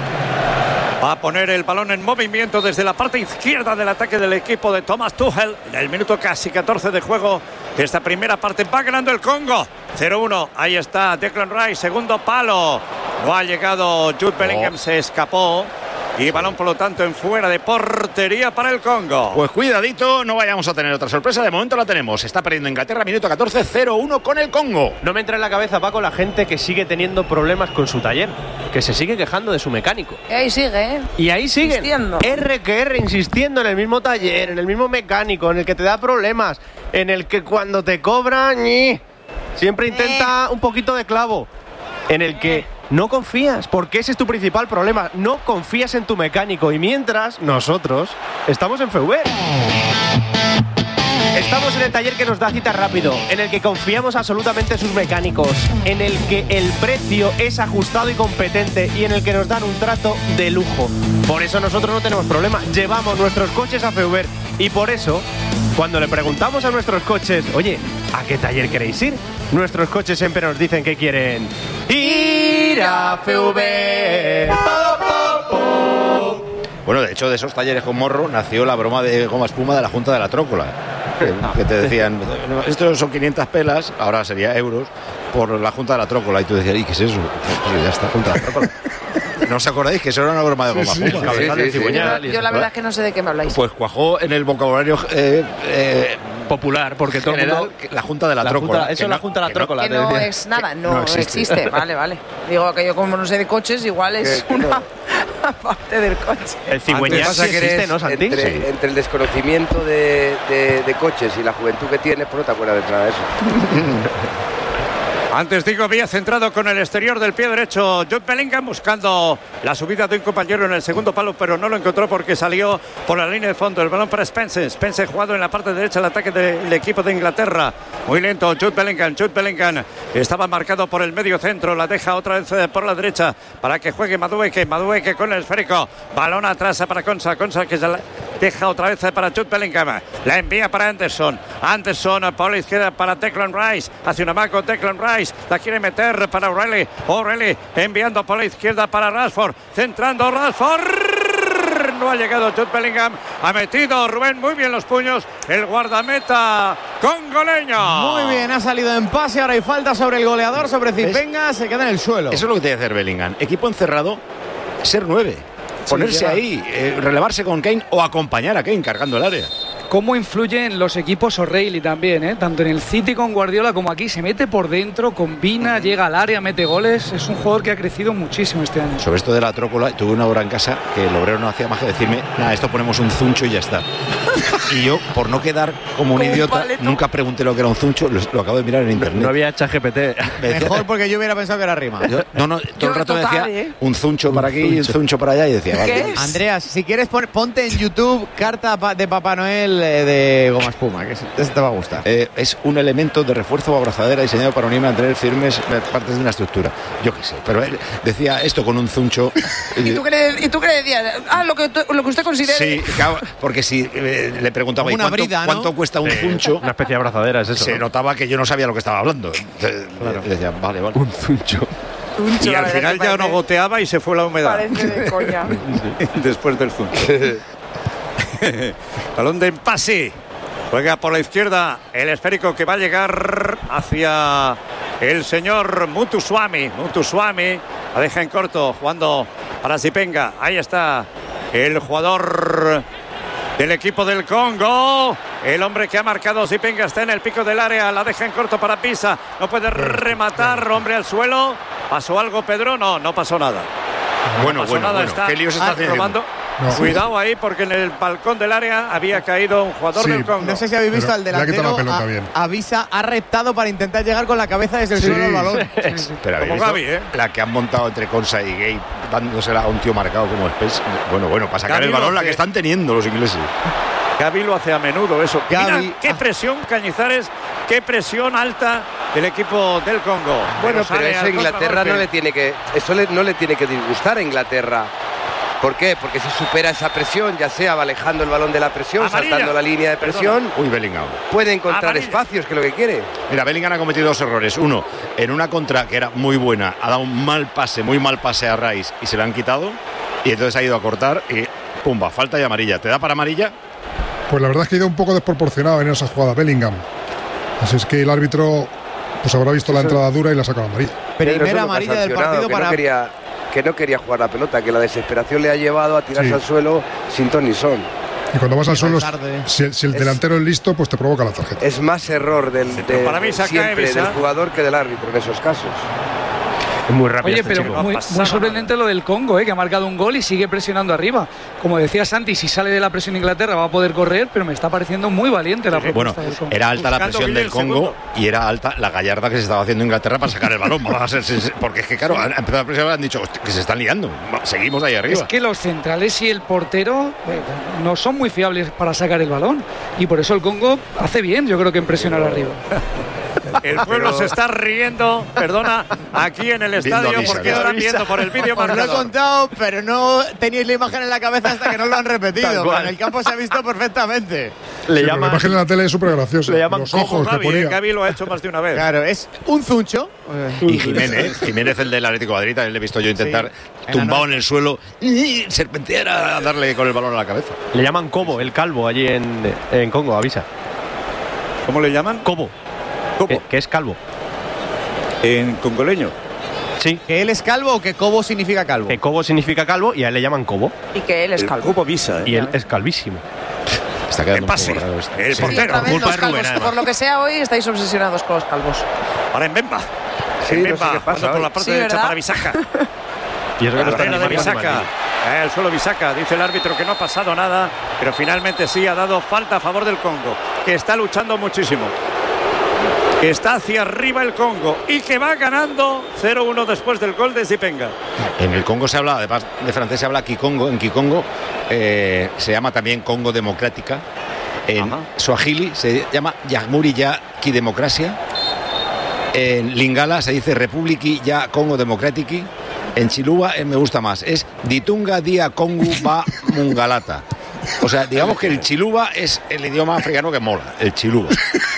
Va a poner el balón en movimiento desde la parte izquierda del ataque del equipo de Thomas Tuchel. En el minuto casi catorce de juego de esta primera parte va ganando el Congo. cero uno. Ahí está Declan Rice, segundo palo. No ha llegado Jude Bellingham, Oh. se escapó. Y balón, por lo tanto, en fuera de portería para el Congo. Pues cuidadito, no vayamos a tener otra sorpresa. De momento la tenemos. Está perdiendo Inglaterra, minuto catorce, cero uno con el Congo. No me entra en la cabeza, Paco, la gente que sigue teniendo problemas con su taller, que se sigue quejando de su mecánico. Y ahí sigue, ¿eh? Y ahí siguen, Insistiendo. R que R, insistiendo en el mismo taller, en el mismo mecánico, en el que te da problemas, en el que cuando te cobran, ¡ñi! siempre intenta un poquito de clavo, en el que no confías, porque ese es tu principal problema, no confías en tu mecánico, y mientras nosotros estamos en F V. Estamos en el taller que nos da cita rápido, en el que confiamos absolutamente en sus mecánicos, en el que el precio es ajustado y competente y en el que nos dan un trato de lujo. Por eso nosotros no tenemos problema, llevamos nuestros coches a F V y por eso, cuando le preguntamos a nuestros coches, oye, ¿a qué taller queréis ir? Nuestros coches siempre nos dicen que quieren ir a F V. Bueno, de hecho, de esos talleres con morro nació la broma de goma espuma de la Junta de la Trócola. Que, que te decían, no, estos son quinientas pelas, ahora sería euros, por la Junta de la Trócola. Y tú decías, ¿y qué es eso? Pues ya está, Junta de la Trócola. ¿No os acordáis que eso era una broma de goma Sí, espuma? sí, Sí, sí, sí. Yo, yo la verdad es que no sé de qué me habláis. Pues cuajó en el vocabulario eh, eh, popular, porque todo el general, mundo... la Junta de la, La Trócola. Junta- eso que es la no- Junta de la que no- Trócola. Que te no decía. es nada, no, no existe. existe. Vale, vale. Digo que yo como no sé de coches, igual es Que- que una no. parte del coche. El cigüeñal Antes sí pasa que existe, eres ¿no, Santi? entre, Sí. entre el desconocimiento de, de- de coches y la juventud que tienes, pues no te acuerdas de nada de eso. Antes digo, había centrado con el exterior del pie derecho Jude Bellingham buscando la subida de un compañero en el segundo palo, pero no lo encontró porque salió por la línea de fondo. El balón para Spence. Spence jugado en la parte derecha del ataque del equipo de Inglaterra. Muy lento Jude Bellingham. Jude Bellingham estaba marcado por el medio centro. La deja otra vez por la derecha para que juegue Madueke. Madueke con el esférico. Balón atrás para Konsa. Konsa que se la deja otra vez para Jude Bellingham. La envía para Anderson. Anderson por la izquierda para Declan Rice. Hace una mano con Declan Rice. La quiere meter para O'Reilly. O'Reilly enviando por la izquierda para Rashford. Centrando Rashford. No ha llegado Jude Bellingham. Ha metido Rubén muy bien los puños. El guardameta congoleño. Muy bien, ha salido en pase. Ahora hay falta sobre el goleador, sobre Zipenga. Se queda en el suelo. Eso es lo que tiene que hacer Bellingham. Equipo encerrado, ser nueve. Ponerse Sí, ya. ahí, eh, relevarse con Kane o acompañar a Kane cargando el área. ¿Cómo influyen los equipos O'Reilly también, eh? Tanto en el City con Guardiola como aquí? Se mete por dentro, combina, llega al área, mete goles. Es un jugador que ha crecido muchísimo este año. Sobre esto de la Trócola, tuve una hora en casa que el obrero no hacía más que decirme, nada, esto ponemos un zuncho y ya está. Y yo, por no quedar como un Como un idiota, paleto. nunca pregunté lo que era un zuncho, lo, lo acabo de mirar en internet. No había ChatGPT. Me decía- Mejor porque yo hubiera pensado que era rima. yo- no, no, todo Yo el rato me total, decía ¿eh? un zuncho para aquí y un zuncho para allá y decía, vale. ¿Qué es? Andreas, si quieres, pon- ponte en YouTube carta pa- de Papá Noel eh, de goma espuma, que ese ese te va a gustar. Eh, es un elemento de refuerzo o abrazadera diseñado para unir y mantener firmes eh, partes de una estructura. Yo qué sé, pero él decía esto con un zuncho. ¿Y tú qué le, y tú qué le decías? Ah, lo que, tú- lo que usted considere. Sí, claro, porque si eh, le preguntaba Como ¿y una cuánto, brida, ¿no? cuánto cuesta un zuncho? Una especie de abrazadera es eso. Se ¿no? notaba que yo no sabía lo que estaba hablando. Entonces, le decía, vale, vale. Un zuncho. Tuncho, Y la al verdad final que ya no parece- goteaba y se fue la humedad. Parece de coña. Después del zuncho. Balón de empase. Juega por la izquierda el esférico que va a llegar hacia el señor Mutuswami. Mutuswami la deja en corto, jugando para Zipenga. Ahí está el jugador del equipo del Congo. El hombre que ha marcado Zipenga está en el pico del área. La deja en corto para Pisa. No puede rematar, hombre al suelo. ¿Pasó algo, Pedro? No, no pasó nada. Bueno, No pasó bueno, nada, bueno. está ¿Qué lío se está haciendo? robando. No. Cuidado ahí porque en el balcón del área había caído un jugador Sí. del Congo. No sé si habéis visto Pero al le ha quitado delantero. la pelota a- bien. avisa, ha reptado para intentar llegar con la cabeza desde el Sí. suelo al balón. Pero habéis Como visto Gavi, ¿eh? la que han montado entre Consa y Gay, dándosela a un tío marcado como Spence. Bueno, bueno, para sacar Gavi el lo balón, la hace. que están teniendo los ingleses. Gavi lo hace a menudo eso. Gavi- Mira qué presión, Cañizares, qué presión alta del equipo del Congo. Bueno, pero sale eso al a Inglaterra contragolpe. no le tiene que, eso le- no le tiene que disgustar a Inglaterra. ¿Por qué? Porque si supera esa presión, ya sea va alejando el balón de la presión, Amarilla. saltando la línea de presión, Uy, Bellingham. puede encontrar Amarilla. espacios, que es lo que quiere. Mira, Bellingham ha cometido dos errores. Uno, en una contra que era muy buena, ha dado un mal pase, muy mal pase a Rice y se le han quitado. Y entonces ha ido a cortar y pumba, falta y amarilla. ¿Te da para amarilla? Pues la verdad es que ha ido un poco desproporcionado en esa jugada Bellingham. Así es que el árbitro pues habrá visto la entrada dura y la ha sacado amarilla. Pedro, eso Primera nunca ha amarilla del sancionado, partido que para. No quería, que no quería jugar la pelota, que la desesperación le ha llevado a tirarse Sí. al suelo sin ton ni son. Y cuando vas al suelo, tarde. si, el- si el Es- delantero es listo, pues te provoca la tarjeta. Es más error del, pero de- para mí saca siempre Evisa. del jugador que del árbitro en esos casos. Es muy rápido. Oye, este pero chico. muy, No pasa muy sorprendente lo del Congo, ¿eh? Que ha marcado un gol y sigue presionando arriba. Como decía Santi, si sale de la presión Inglaterra va a poder correr, pero me está pareciendo muy valiente la Bueno, propuesta del Congo. era alta la Buscando presión Guille del el Congo segundo. y era alta la gallarda que se estaba haciendo Inglaterra para sacar el balón. Vamos a ser sinceros, porque es que, claro, han empezado a presionar y han dicho "Hostia, que se están liando. Va, seguimos ahí Es arriba. que los centrales y el portero eh, no son muy fiables para sacar el balón. Y por eso el Congo hace bien, yo creo que en presionar arriba. El pueblo se está riendo, perdona, aquí en el Viendo estadio a Misa, porque ¿no? están viendo por el vídeo Os lo he marcador. contado, pero no teníais la imagen en la cabeza hasta que no lo han repetido. Tal pero cual. en el campo se ha visto perfectamente. Le Sí, llaman- la imagen en la tele es súper graciosa. Le llaman Los Coco ojos que Gaby, ponía. eh, Gaby lo ha hecho más de una vez. Claro, es un zuncho. Y Jiménez, Jiménez, el del Atlético de Madrid, también le he visto yo intentar, en tumbado la en el suelo, y serpentear a darle con el balón a la cabeza. Le llaman Cobo, el calvo, allí en, en Congo, avisa. ¿Cómo le llaman? Cobo. Que, que es calvo. En congoleño. Sí. ¿Que él es calvo o que Cobo significa calvo? Que Cobo significa calvo y a él le llaman Cobo. Y que él es El calvo. Cobo Visa, ¿eh? Y él es calvísimo. Está quedando un pase. poco raro esto. El Sí, portero. otra vez Culpa los de Rubén, calvos. además. Por lo que sea, hoy estáis obsesionados con los calvos. Ahora en Bemba. Sí, en no sé Bemba, qué pasa jugando por hoy. la parte Sí, derecha ¿verdad? para Bisaca. Y eso que no La está ni de Mario ni Bisaca. Maldini. Eh, el suelo Bisaca. Dice el árbitro que no ha pasado nada, pero finalmente sí ha dado falta a favor del Congo, que está luchando muchísimo. Que está hacia arriba el Congo y que va ganando cero uno después del gol de Zipenga. En el Congo se habla, además de francés se habla Kikongo. En Kikongo eh, se llama también Congo Democrática. En Ajá. Swahili se llama Jamhuri ya Kidemocracia. En Lingala se dice Republiki ya Congo Democratiki. En Chiluba eh, me gusta más, es Ditunga Dia Kongu Ba Mungalata. O sea, digamos que el Chiluba es el idioma africano que mola, el Chiluba.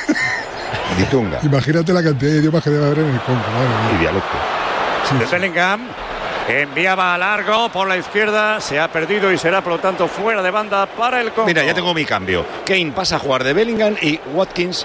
Ditunga. Imagínate la cantidad de idiomas que debe haber en el Congo. Madre mía. Y dialecto. Sí, De sí. Bellingham enviaba a largo por la izquierda, se ha perdido y será por lo tanto fuera de banda para el Congo. Mira, ya tengo mi cambio. Kane pasa a jugar de Bellingham y Watkins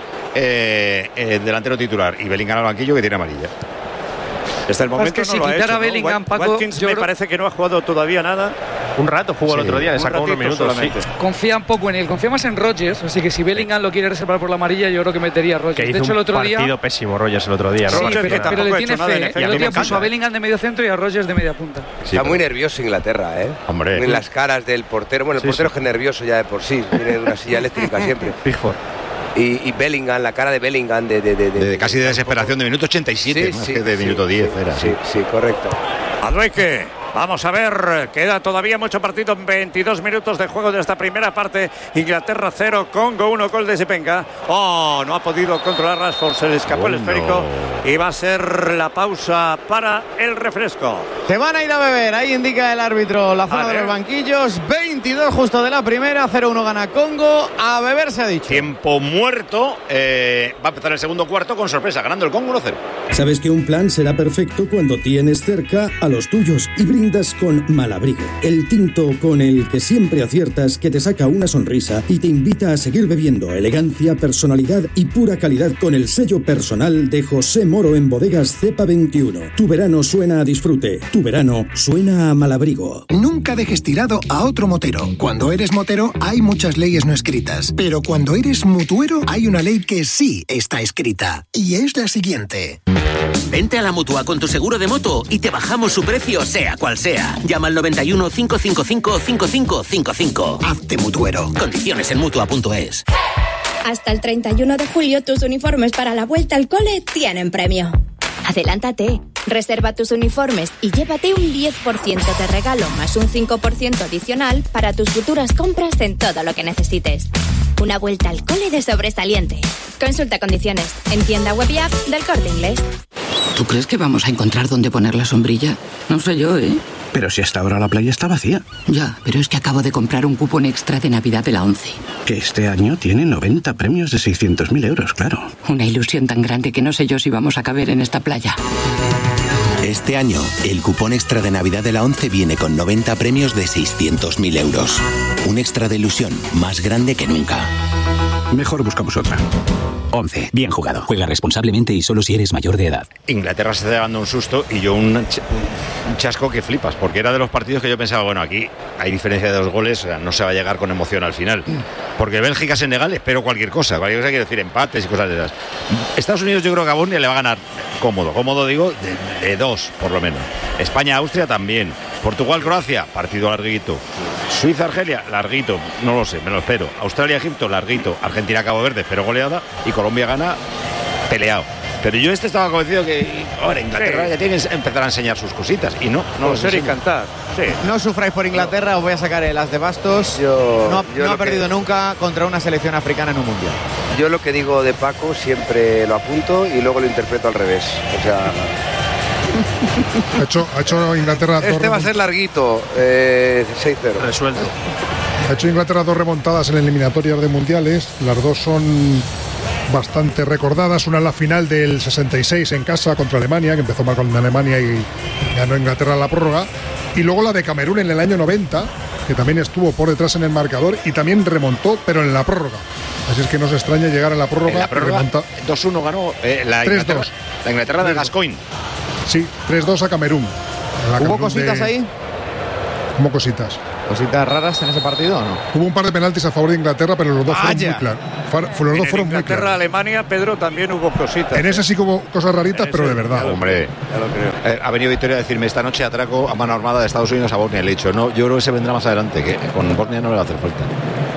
eh, eh, delantero titular. Y Bellingham al banquillo que tiene amarilla. Hasta el momento Es que no si lo ha quitara hecho, a ¿no? Bellingham, Wat- Paco, Watkins yo me creo- parece que no ha jugado todavía nada. Un rato jugó el Sí, otro día, le un sacó unos ratito minutos. Sí. solamente. Confía un poco en él, confía más en Rodgers, así que si Bellingham lo quiere reservar por la amarilla, yo creo que metería a Que Rodgers. hizo De hecho, el un otro día. partido pésimo Rogers el otro día. Sí, ¿no? Rodgers, pero, que pero tampoco le ha tiene hecho nada en fe. efecto. El A otro mí me día puso encanta. a Bellingham de medio centro y a Rodgers de media punta. Está muy nervioso Inglaterra, ¿eh? Hombre. En las caras del portero. Bueno, el Sí, portero sí. es que nervioso ya de por sí. Viene de una silla eléctrica siempre. Pickford. Y, y Bellingham, la cara de Bellingham de... de, de, de- De, casi de de- desesperación, de minuto ochenta y siete, Sí, más sí, que de sí. minuto diez era. Sí, sí, correcto. Adueque, vamos a ver, queda todavía mucho partido en veintidós minutos de juego de esta primera parte. Inglaterra cero, Congo uno, gol de Zipenga. Oh, no ha podido controlar Rashford, se le escapó el Oh, esférico no. y va a ser la pausa para el refresco. Se van a ir a beber, ahí indica el árbitro la zona Vale. de los banquillos. veintidós justo de la primera, cero uno gana Congo. A beber se ha dicho. Tiempo muerto. eh, va a empezar el segundo cuarto con sorpresa, ganando el Congo uno cero. Sabes que un plan será perfecto cuando tienes cerca a los tuyos y brindas con Malabrigo, el tinto con el que siempre aciertas, que te saca una sonrisa y te invita a seguir bebiendo. Elegancia, personalidad y pura calidad con el sello personal de José Moro en Bodegas Cepa veintiuno. Tu verano suena a disfrute, tu verano suena a Malabrigo. Nunca dejes tirado a otro motero. Cuando eres motero hay muchas leyes no escritas, pero cuando eres mutuero hay una ley que sí está escrita, y es la siguiente. Vente a la Mutua con tu seguro de moto y te bajamos su precio sea cual sea. Llama al noventa y uno, cinco cinco cinco, cinco cinco cinco cinco. Hazte mutuero. Condiciones en Mutua punto es. Hasta el treinta y uno de julio tus uniformes para la vuelta al cole tienen premio. Adelántate, reserva tus uniformes y llévate un diez por ciento de regalo más un cinco por ciento adicional para tus futuras compras en todo lo que necesites. Una vuelta al cole de sobresaliente. Consulta condiciones en tienda web y app del Corte Inglés. ¿Tú crees que vamos a encontrar dónde poner la sombrilla? No sé yo, ¿eh? Pero si hasta ahora la playa está vacía. Ya, pero es que acabo de comprar un cupón extra de Navidad de la ONCE. Que este año tiene noventa premios de seiscientos mil euros, claro. Una ilusión tan grande que no sé yo si vamos a caber en esta playa. Este año, el cupón extra de Navidad de la ONCE viene con noventa premios de seiscientos mil euros. Un extra de ilusión más grande que nunca. Mejor buscamos otra. once. Bien jugado. Juega responsablemente y solo si eres mayor de edad. Inglaterra se está dando un susto y yo un, ch- un chasco que flipas, porque era de los partidos que yo pensaba, bueno, aquí hay diferencia de dos goles, o sea, no se va a llegar con emoción al final. Porque Bélgica-Senegal espero cualquier cosa, cualquier cosa quiere decir empates y cosas de esas. Estados Unidos yo creo que a Bosnia le va a ganar cómodo, cómodo digo, de, de dos por lo menos. España-Austria también. Portugal-Croacia, partido larguito. Suiza-Argelia, larguito, no lo sé, me lo espero. Australia-Egipto, larguito. Argentina-Cabo Verde, espero goleada. Y Colombia gana peleado. Pero yo este estaba convencido que ahora Inglaterra Sí. ya tiene que empezar a enseñar sus cositas. Y no, no lo Coser y enseña. cantar. Sí. No sufráis por Inglaterra, os voy a sacar el as de bastos. Yo- no ha, yo no ha lo que- perdido nunca contra una selección africana en un mundial. Yo lo que digo de Paco siempre lo apunto y luego lo interpreto al revés. O sea, Ha hecho, ha hecho Inglaterra dos este va a remont- ser larguito, eh, seis cero. Resuelto. Ha hecho Inglaterra dos remontadas en eliminatorias de mundiales. Las dos son bastante recordadas. Una en la final del sesenta y seis en casa contra Alemania, que empezó mal con Alemania y ganó Inglaterra la prórroga. Y luego la de Camerún en el año noventa, que también estuvo por detrás en el marcador y también remontó, pero en la prórroga. Así es que no se extraña llegar a la prórroga. En la prórroga remonta... dos uno ganó eh, la, Inglaterra, la Inglaterra de Gascoigne. Sí, tres dos a Camerún. ¿Hubo Camerún cositas de... ahí? Hubo cositas. ¿Cositas raras en ese partido o no? Hubo un par de penaltis a favor de Inglaterra, pero los dos Vaya. fueron muy claros. Los dos en fueron muy Inglaterra, claros. Alemania, Pedro, también hubo cositas. En ese sí que hubo cosas raritas, pero de verdad. Hombre, ya lo creo. Eh, ha venido Victoria a decirme esta noche atraco a mano armada de Estados Unidos a Bosnia. Le he dicho, no, yo creo que se vendrá más adelante, que con Bosnia no le va a hacer falta.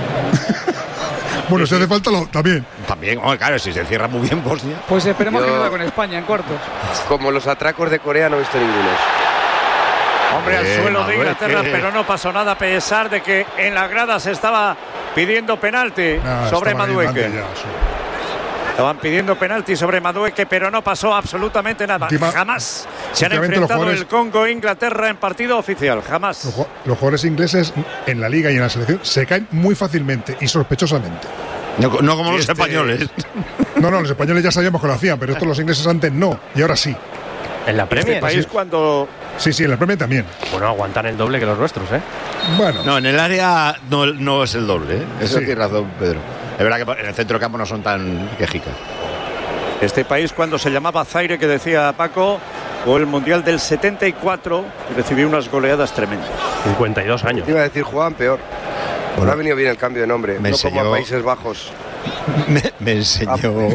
Bueno, si hace falta lo, también. También, hombre, claro, si se cierra muy bien Bosnia. Pues esperemos Yo- que no con España en cuartos. Como los atracos de Corea no he visto ninguno. Hombre, al Eh, suelo de Manuel, Inglaterra, ¿qué? pero no pasó nada a pesar de que en la grada se estaba pidiendo penalti Ah, sobre estaba ahí Madueque. delante ya, sí. Estaban pidiendo penalti sobre Madueque, pero no pasó absolutamente nada. Última- Jamás se han últimamente los enfrentado jugadores- el Congo e Inglaterra en partido oficial. Jamás. Los, ju- los jugadores ingleses en la liga y en la selección se caen muy fácilmente y sospechosamente. No, no como Y los este- españoles. No, no, los españoles ya sabíamos que lo hacían, pero estos los ingleses antes no, y ahora sí. En la Este Premier. país sí. cuando Sí, sí, en la Premier también. Bueno, aguantan el doble que los nuestros, ¿eh? Bueno, No, en el área no, no es el doble, ¿eh? Eso Sí. tiene razón, Pedro. Es verdad que en el centro de campo no son tan quejicas. Este país cuando se llamaba Zaire, que decía Paco, o el Mundial del setenta y cuatro, y recibió unas goleadas tremendas. cincuenta y dos años. Te iba a decir, jugaban peor. Bueno, no ha venido bien el cambio de nombre. me no como enseñó- a Países Bajos. Me, me enseñó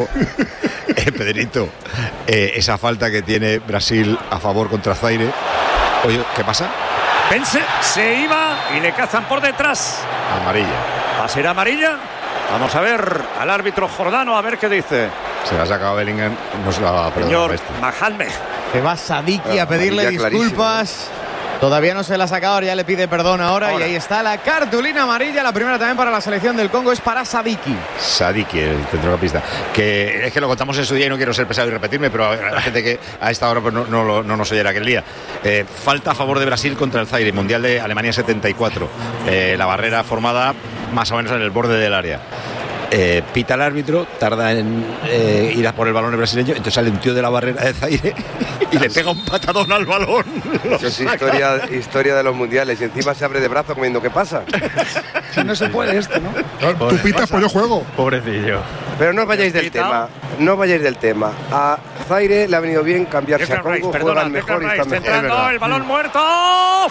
eh, Pedrito eh, esa falta que tiene Brasil a favor contra Zaire. Oye, ¿qué pasa? Pense, se iba y le cazan por detrás. Amarilla. ¿Va a ser amarilla? Vamos a ver al árbitro Jordano, a ver qué dice. Se la ha sacado Bellingham, no se la va a perdonar. Señor este. Mahalme. Que va Sadiki a pedirle amarilla disculpas. Todavía no se la ha sacado, ya le pide perdón ahora, Ahora. y ahí está la cartulina amarilla. La primera también para la selección del Congo es para Sadiki. Sadiki, el centrocampista. Que es que lo contamos en su día y no quiero ser pesado y repetirme, pero a la gente que a esta hora pues no, no, lo- no nos oyera aquel día. Eh, falta a favor de Brasil contra el Zaire, Mundial de Alemania setenta y cuatro. Eh, la barrera formada más o menos en el borde del área. Eh, pita el árbitro, tarda en eh, ir a por el balón el brasileño, entonces sale un tío de la barrera de Zaire y le pega un patadón al balón. Lo Eso es saca. historia, historia de los mundiales. Y encima se abre de brazo comiendo. ¿Qué pasa? Si no se puede esto, ¿no? claro, tú pitas, pues yo juego. Pobrecillo. Pero no os vayáis del Quitao. tema. No os vayáis del tema. A Zaire le ha venido bien cambiarse a Declan Rice, Congo. perdona, Juegan mejor y Declan están Rice, mejor. centrando, el balón muerto.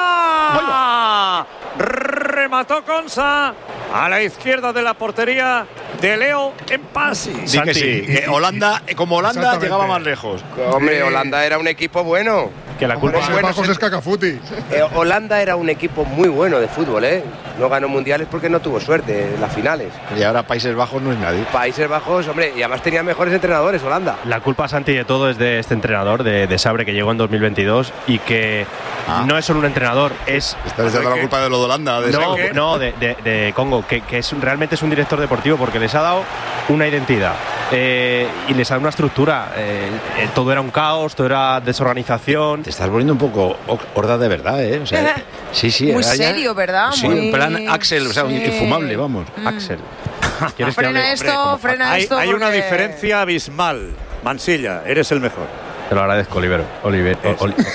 ¡Fuera! Remató Consa a la izquierda de la portería de Leo Empasi. Sí que sí. que Holanda, eh, como Holanda, Exactamente. llegaba más lejos. Hombre, Sí. Holanda era un equipo bueno. Que la culpa Países Bajos es Cacafuti. Eh, Holanda era un equipo muy bueno de fútbol, ¿eh? No ganó mundiales porque no tuvo suerte en las finales. Y ahora Países Bajos no es nadie. Países Bajos, hombre, y además tenía mejores entrenadores, Holanda. La culpa, Santi, de todo es de este entrenador, de, de Sabre, que llegó en dos mil veintidós y que Ah. no es solo un entrenador, es... Estás echando la culpa de lo de Holanda. De No, ese- no, de, de- de Congo, que, que es, realmente es un director deportivo porque les ha dado una identidad eh, y les ha dado una estructura. Eh, eh, todo era un caos, todo era desorganización. Te estás volviendo un poco horda de verdad, ¿eh? O sea, sí, sí. Muy era ya- serio, ¿verdad? Sí, Muy- en plan Axel, o sea, sí. infumable, vamos. Axel. ¿Quieres que Frena hable? esto, Hombre, frena Hay, esto. hay una porque- diferencia abismal. Mansilla, eres el mejor. Te lo agradezco, Oliver. Oliver. o- Oli-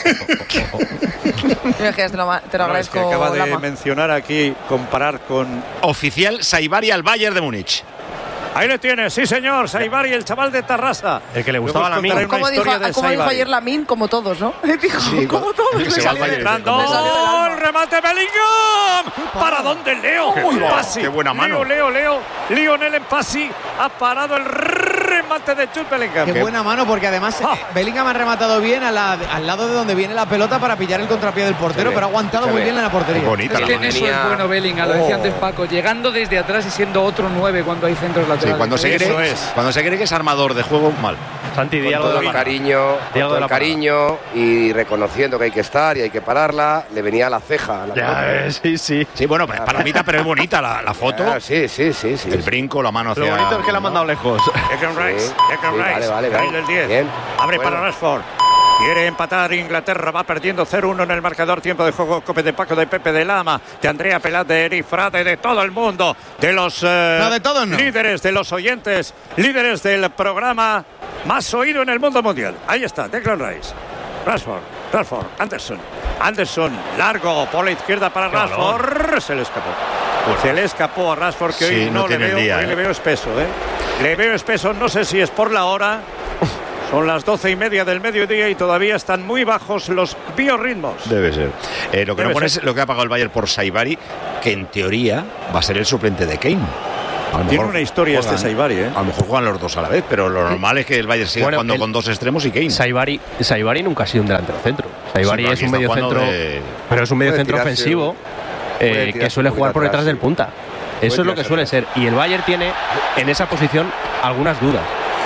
Mira, que te lo, ma- te lo No, es que agradezco, acaba de Lama. mencionar aquí, comparar con... Oficial Saibari al Bayern de Múnich. Ahí le tienes, sí señor, Saibari, el chaval de Tarrasa. El que le gustaba Luego os la contaré mina. una Como dijo, historia de como dijo Saibari. ayer Lamin, como todos, ¿no? Dijo, Sí, como que todos. se le va al salió Bayern. del- Entrando, le salió del alma. el remate Bellingham. ¿Para dónde Leo? Qué Uy, buena- Pasi. qué buena mano. Leo, Leo, Leo. Lionel Empasi ha parado el remate de Jude Bellingham. Qué buena mano, porque además Ah. eh, Bellingham ha rematado bien a la- al lado de donde viene la pelota para pillar el contrapié del portero, Escúchame, pero ha aguantado muy escúchame. bien en la portería. Qué bonita Es la que en mano. eso es bueno Bellingham, lo decía antes Paco, llegando desde atrás y siendo otro nueve cuando hay centros Sí, laterales. cuando se, Eso cree, es. cuando se cree que es armador de juego, mal. Santi, di Con algo de todo la el mano. cariño, Di con algo todo de el la cariño y reconociendo que hay que estar y hay que pararla, le venía a la ceja. a la Ya, pelota. eh, sí, sí. Sí, bueno, es palomita, pero es bonita la, la foto. Ah, sí, sí, sí, sí. El brinco, la mano hacia... Lo bonito es que la ha mandado lejos. Declan Rice, Sí, Declan sí, Rice. vale, vale, Ahí vale. del diez. Bien. Abre Bueno. para Rashford. Quiere empatar Inglaterra, va perdiendo cero uno en el marcador. Tiempo de juego, Cope de Paco, de Pepe, de Lama, de Andrea Pelat, de Eri Frade, de todo el mundo, de los eh, no, de todos no. líderes, de los oyentes, líderes del programa más oído en el mundo mundial. Ahí está, Declan Rice, Rashford, Rashford, Anderson, Anderson, largo por la izquierda para Rashford, se le escapó. Pues se le escapó a Rashford, que sí, hoy no, no le veo, día, hoy eh. le veo espeso, ¿eh? Le veo espeso, no sé si es por la hora. Son las doce y media del mediodía y todavía están muy bajos los biorritmos. Debe ser. Eh, lo que Debe no pone ser. es lo que ha pagado el Bayern por Saibari, que en teoría va a ser el suplente de Kane. Tiene una historia juegan, este Saibari, ¿eh? A lo mejor juegan los dos a la vez, pero lo normal es que el Bayern siga bueno, jugando el, con dos extremos y Kane. Saibari, Saibari nunca ha sido un delantero centro. Saibari sí, es un medio centro, de... pero es un medio centro ofensivo eh, que suele jugar por detrás del punta. Eso es lo que suele ser. Y el Bayern tiene en esa posición algunas dudas.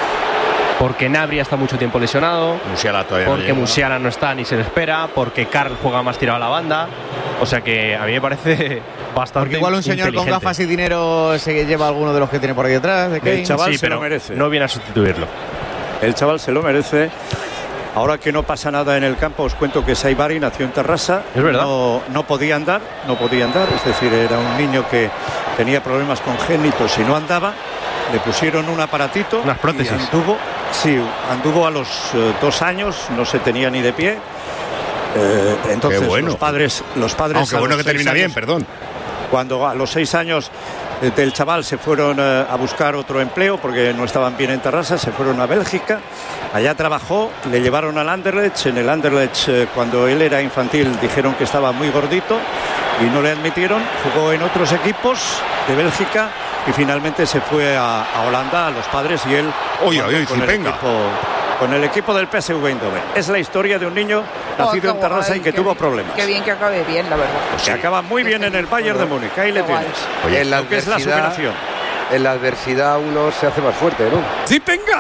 Porque Gnabry está mucho tiempo lesionado, Musiala todavía porque no Musiala no está ni se le espera, porque Karl juega más tirado a la banda. O sea que a mí me parece bastante porque igual un señor con gafas y dinero se lleva a alguno de los que tiene por ahí detrás. De el chaval sí, se pero lo merece. No viene a sustituirlo. El chaval se lo merece. Ahora que no pasa nada en el campo, os cuento que Saibari nació en Terrassa. Es verdad. No, no podía andar, no podía andar. Es decir, era un niño que tenía problemas congénitos y no andaba. Le pusieron un aparatito. Unas prótesis. Y anduvo, sí, anduvo a los uh, dos años, no se tenía ni de pie. Eh, entonces Qué bueno. los padres, los padres. Aunque bueno que termina años, bien, perdón. Cuando a los seis años eh, del chaval se fueron eh, a buscar otro empleo porque no estaban bien en Terrassa, se fueron a Bélgica. Allá trabajó, le llevaron al Anderlecht. En el Anderlecht, eh, cuando él era infantil, dijeron que estaba muy gordito y no le admitieron. Jugó en otros equipos de Bélgica y finalmente se fue a, a Holanda, a los padres, y él oye, oye, con, el equipo, con el equipo del P S V Eindhoven. Es la historia de un niño nacido oh, en Terrassa y que tuvo bien, problemas. Qué bien que acabe bien, la verdad. Pues sí. Acaba muy bien en el Bayern de Múnich. Ahí le tienes. Oye, en la lo que es la superación. En la adversidad uno se hace más fuerte, ¿no? ¡Zipenga!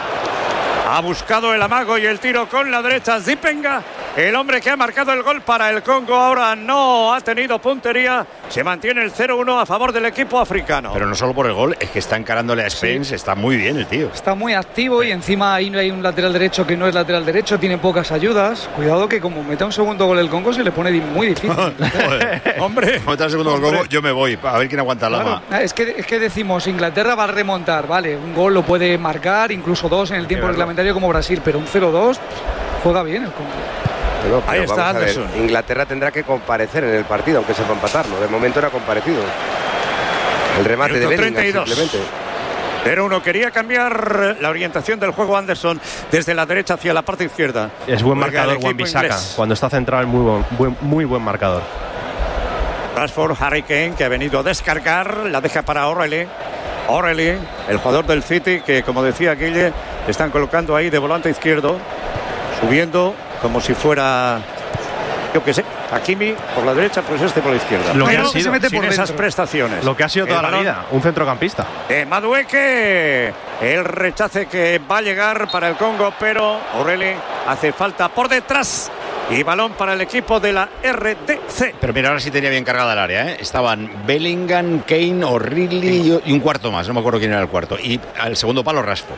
Ha buscado el amago y el tiro con la derecha. Zipenga, el hombre que ha marcado el gol para el Congo, ahora no ha tenido puntería. Se mantiene el cero uno a favor del equipo africano. Pero no solo por el gol, es que está encarándole a Spence. Sí. Está muy bien el tío. Está muy activo y encima ahí hay un lateral derecho que no es lateral derecho, tiene pocas ayudas. Cuidado que como meta un segundo gol el Congo se le pone muy difícil. Hombre, como meta el segundo gol el Congo, yo me voy a ver quién aguanta el claro. Lama. Es que, es que decimos, Inglaterra va a remontar, vale, un gol lo puede marcar, incluso dos en el tiempo reglamentario como Brasil, pero un cero dos juega bien el Congo. Pero, pero Ahí está Anderson. Inglaterra tendrá que comparecer en el partido, aunque sepa empatarlo. De momento era comparecido. El remate Minuto de Bellingham simplemente. Pero uno quería cambiar la orientación del juego Anderson desde la derecha hacia la parte izquierda. Es buen Juega marcador Wan-Bissaka. Cuando está centrado es muy buen, buen, muy buen marcador. Rashford, Harry Kane, que ha venido a descargar, la deja para O'Reilly. O'Reilly, el jugador del City, que como decía Guille, están colocando ahí de volante izquierdo, subiendo como si fuera, yo qué sé, Hakimi por la derecha, pues este por la izquierda. Lo que Pero ha sido, se mete sin por esas prestaciones. Lo que ha sido toda la vida, un centrocampista. Eh, Madueke, el rechace que va a llegar para el Congo, pero O'Reilly hace falta por detrás. Y balón para el equipo de la R D C. Pero mira, ahora sí tenía bien cargada el área, ¿eh? Estaban Bellingham, Kane, O'Reilly y un cuarto más. No me acuerdo quién era el cuarto. Y al segundo palo, Rashford.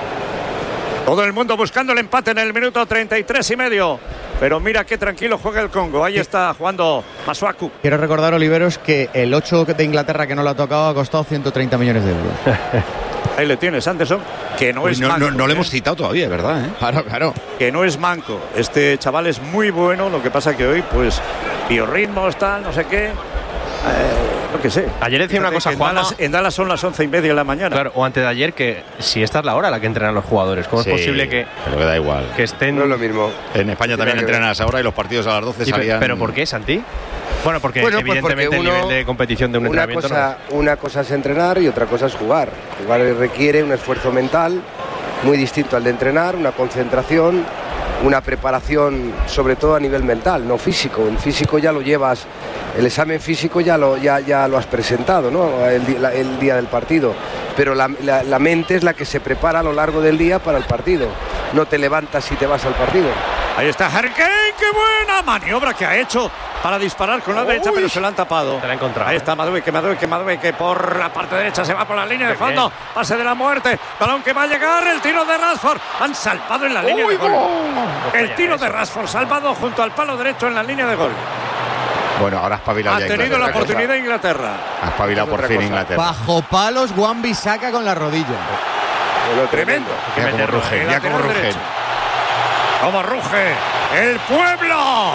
Todo el mundo buscando el empate en el minuto treinta y tres y medio. Pero mira qué tranquilo juega el Congo. Ahí está jugando Masuaku. Quiero recordar, Oliveros, que el ocho de Inglaterra que no lo ha tocado ha costado ciento treinta millones de euros. Ahí le tienes, Anderson, que no Uy, es no, manco. No, no ¿eh? le hemos citado todavía, ¿verdad? ¿eh? Claro, claro. Que no es manco. Este chaval es muy bueno, lo que pasa que hoy, pues, biorritmos, tal, no sé qué. Eh, lo que sé. Ayer decía una cosa, en Juanma. Dallas, en Dallas son las once y media de la mañana. Claro, o antes de ayer, que si esta es la hora a la que entrenan los jugadores, ¿cómo sí, es posible que. Pero que da igual. Que estén. No es lo mismo. En España sí, también entrenan a esa hora y los partidos a las doce sí, salían. ¿Pero por qué, Santi? Bueno, porque bueno, pues evidentemente porque uno, el nivel de competición de un una entrenamiento cosa, no. Una cosa es entrenar y otra cosa es jugar. Jugar requiere un esfuerzo mental muy distinto al de entrenar, una concentración, una preparación sobre todo a nivel mental, no físico. El físico ya lo llevas, el examen físico ya lo, ya, ya lo has presentado, ¿no? el, la, el día del partido. Pero la, la, la mente es la que se prepara a lo largo del día para el partido. No te levantas y te vas al partido. Ahí está Harry Kane, qué buena maniobra que ha hecho para disparar con la Uy. derecha, pero se lo han tapado. Se la ha encontrado. Ahí está Madueque, Madueque, Madueque por la parte derecha, se va por la línea de fondo. Pase de la muerte, balón que va a llegar, el tiro de Rashford. Han salvado en la línea Uy, de gol. El tiro de Rashford salvado junto al palo derecho en la línea de gol. Bueno, ahora ha espabilado. Ha tenido la oportunidad de Inglaterra. Ha espabilado por fin Inglaterra. Bajo palos, Wan-Bissaka con la rodilla. Bueno, tremendo. Mira cómo ruge, mira cómo ruge. Como ruge el pueblo.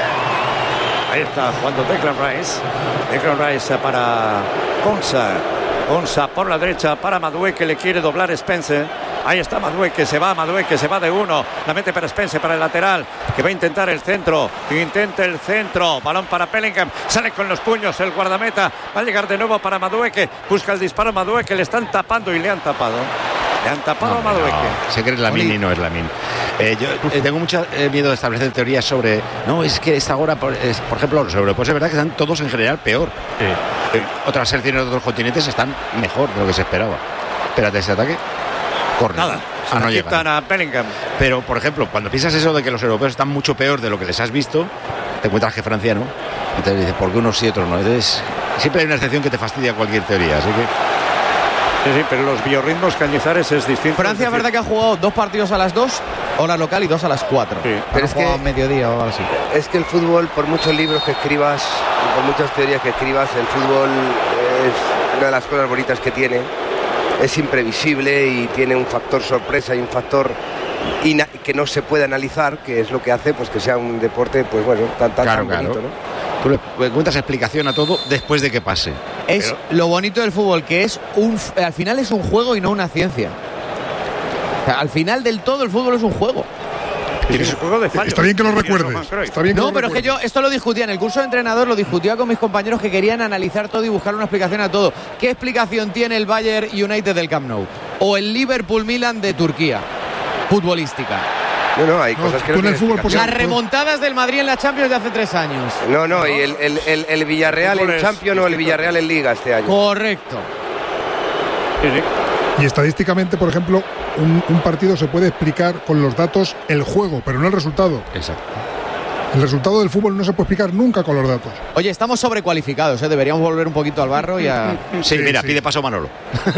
Ahí está jugando Declan Rice. Declan Rice para Konsa. Konsa por la derecha para Madueke, que le quiere doblar Spencer. Ahí está Madueke, que se va, Madueke que se va de uno. La mete para Spencer, para el lateral, que va a intentar el centro. Intenta el centro. Balón para Bellingham. Sale con los puños el guardameta. Va a llegar de nuevo para Madueke. Busca el disparo Madueke. Le están tapando y le han tapado. Le han tapado no, a Madueke. No, sé que es Lamine y no es Lamine. Eh, yo eh, tengo mucho eh, miedo de establecer teorías sobre. No, es que esta hora, por, es, por ejemplo, los europeos, es verdad que están todos en general peor. Sí. Eh, otras selecciones de otros continentes están mejor de lo que se esperaba. Espérate, ese ataque. Corre. Nada. Ah, no quitan a Bellingham. Pero, por ejemplo, cuando piensas eso de que los europeos están mucho peor de lo que les has visto, te encuentras que Francia no. Entonces dices, ¿por qué unos sí y otros no? Entonces, siempre hay una excepción que te fastidia cualquier teoría, así que. Sí, sí, pero los biorritmos Cañizares es distinto. Francia es verdad que ha jugado dos partidos a las dos, hora local, y dos a las cuatro. Sí. Pero es que a mediodía o algo así. Es que el fútbol, por muchos libros que escribas, por muchas teorías que escribas, el fútbol es una de las cosas bonitas que tiene. Es imprevisible y tiene un factor sorpresa y un factor que no se puede analizar, que es lo que hace pues que sea un deporte, pues bueno, tan tan, claro, tan bonito, claro. ¿no? Tú le cuentas explicación a todo después de que pase. Es Pero... lo bonito del fútbol, que es un, al final es un juego y no una ciencia. O sea, al final del todo el fútbol es un juego. Tienes un juego de fallos. Está bien que lo recuerdes. Está bien que no, lo pero recuerdes. es que yo esto lo discutía en el curso de entrenador, lo discutía con mis compañeros que querían analizar todo y buscar una explicación a todo. ¿Qué explicación tiene el Bayern United del Camp Nou? O el Liverpool Milan de Turquía, futbolística. No, no, hay no, cosas que no en el fútbol, Las remontadas del Madrid en la Champions de hace tres años. No, no, y el, el, el, el Villarreal el en Champions o el Villarreal en Liga este año. Correcto. Sí, sí. Y estadísticamente, por ejemplo, un, un partido se puede explicar con los datos el juego, pero no el resultado. Exacto. El resultado del fútbol no se puede explicar nunca con los datos. Oye, estamos sobrecualificados, ¿eh? Deberíamos volver un poquito al barro y a... Sí, sí mira, sí. Pide paso Manolo.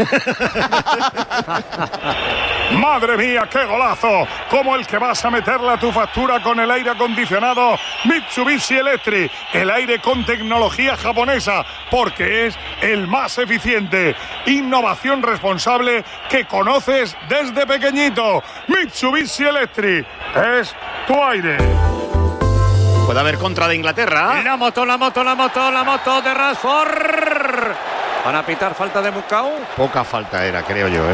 ¡Madre mía, qué golazo! Como el que vas a meterle a tu factura con el aire acondicionado Mitsubishi Electric. El aire con tecnología japonesa, porque es el más eficiente. Innovación responsable que conoces desde pequeñito. Mitsubishi Electric es tu aire. Puede haber contra de Inglaterra. La moto, la moto, la moto, la moto de Rashford. Van a pitar falta de Mukau. Poca falta era, creo yo, ¿eh?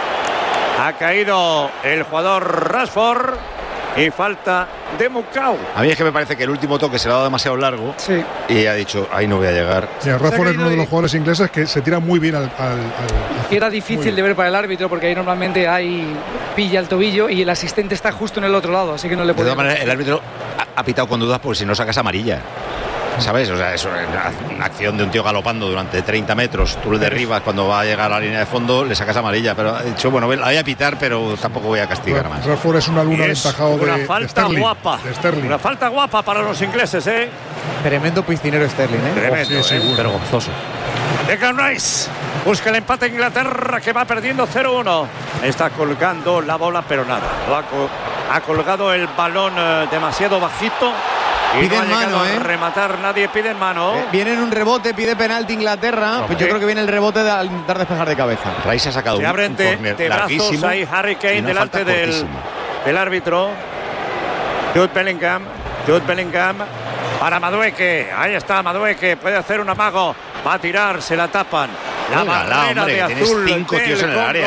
Ha caído el jugador Rashford y falta de Mukau. A mí es que me parece que el último toque se le ha dado demasiado largo. Sí. Y ha dicho, ahí no voy a llegar. Sí, Rashford es uno de los jugadores ingleses que se tira muy bien al... al, al Era difícil de ver para el árbitro porque ahí normalmente hay pilla el tobillo y el asistente está justo en el otro lado, así que no le puede... De todas maneras, el árbitro ha, ha pitado con dudas porque si no sacas amarilla. ¿Sabes? O sea, es una, una acción de un tío galopando durante treinta metros. Tú le derribas cuando va a llegar a la línea de fondo, le sacas amarilla. Pero ha dicho, bueno, la voy a pitar, pero tampoco voy a castigar más. Rashford es una luna aventajado de, una falta de Sterling, guapa. De Sterling. Una falta guapa para los ingleses, ¿eh? Tremendo piscinero Sterling, ¿eh? Tremendo, oh, sí, ¿eh? Sí, vergonzoso. Declan Rice busca el empate Inglaterra, que va perdiendo cero uno. Está colgando la bola, pero nada. Ha colgado el balón eh, demasiado bajito. Y piden no ha mano, ¿eh? ¿eh? Rematar, nadie pide mano. Eh, viene en un rebote, pide penalti Inglaterra. No, pues yo creo que viene el rebote de al intentar despejar de cabeza. Rice ha sacado Se un, abren un de, corner de brazos ahí Harry Kane delante del, del árbitro. Jude Bellingham. Jude Bellingham para Madueke. Ahí está Madueke. Puede hacer un amago. Va a tirar, se la tapan. La barrera de azul cinco tíos en el área.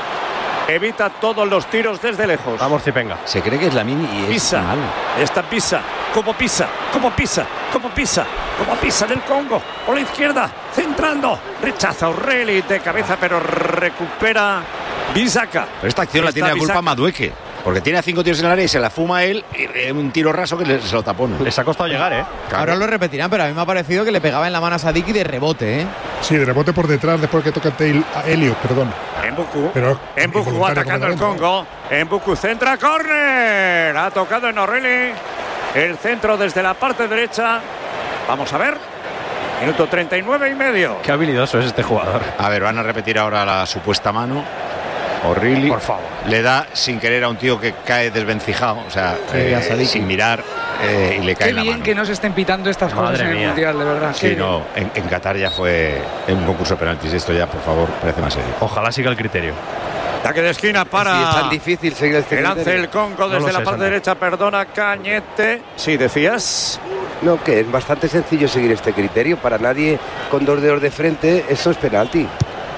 Evita todos los tiros desde lejos. Vamos, Cipenga. Se cree que es Lamine y es pisa. mal. Esta pisa. Como pisa. Como pisa. Como pisa. Como pisa del Congo. Por la izquierda. Centrando. Rechaza O'Reilly de cabeza, pero recupera Bissaka. Pero esta acción la tiene la culpa Madueke. Porque tiene a cinco tiros en el área y se la fuma él. Y un tiro raso que le, se lo tapó. ¿no? Les ha costado llegar, ¿eh? Claro. Ahora lo repetirán, pero a mí me ha parecido que le pegaba en la mano a Sadiki de rebote, ¿eh? Sí, de rebote por detrás después que toca a Elliot, perdón. Mbuku. Mbuku atacando el Congo. Mbuku centra, córner. Ha tocado en O'Reilly. El centro desde la parte derecha. Vamos a ver. Minuto treinta y nueve y medio. Qué habilidoso es este jugador. A ver, van a repetir ahora la supuesta mano. O'Reilly. Por favor. Le da sin querer a un tío que cae desvencijado, o sea, Sí, eh, a Sadiki. sin mirar, eh, y le cae Qué la bien mano. que no se estén pitando estas Madre cosas en el mía. Mundial, de verdad. Sí, Qué no, en, en Qatar ya fue en un concurso de penaltis. Esto ya, por favor, parece más serio. Ojalá siga el criterio. Ataque de esquina para. Sí, es tan difícil seguir el Que lance criterio. el Congo No desde lo la sé, parte Sandra. derecha, perdona, Cañete. Sí, decías. No, que es bastante sencillo seguir este criterio. Para nadie con dos dedos de frente, eso es penalti.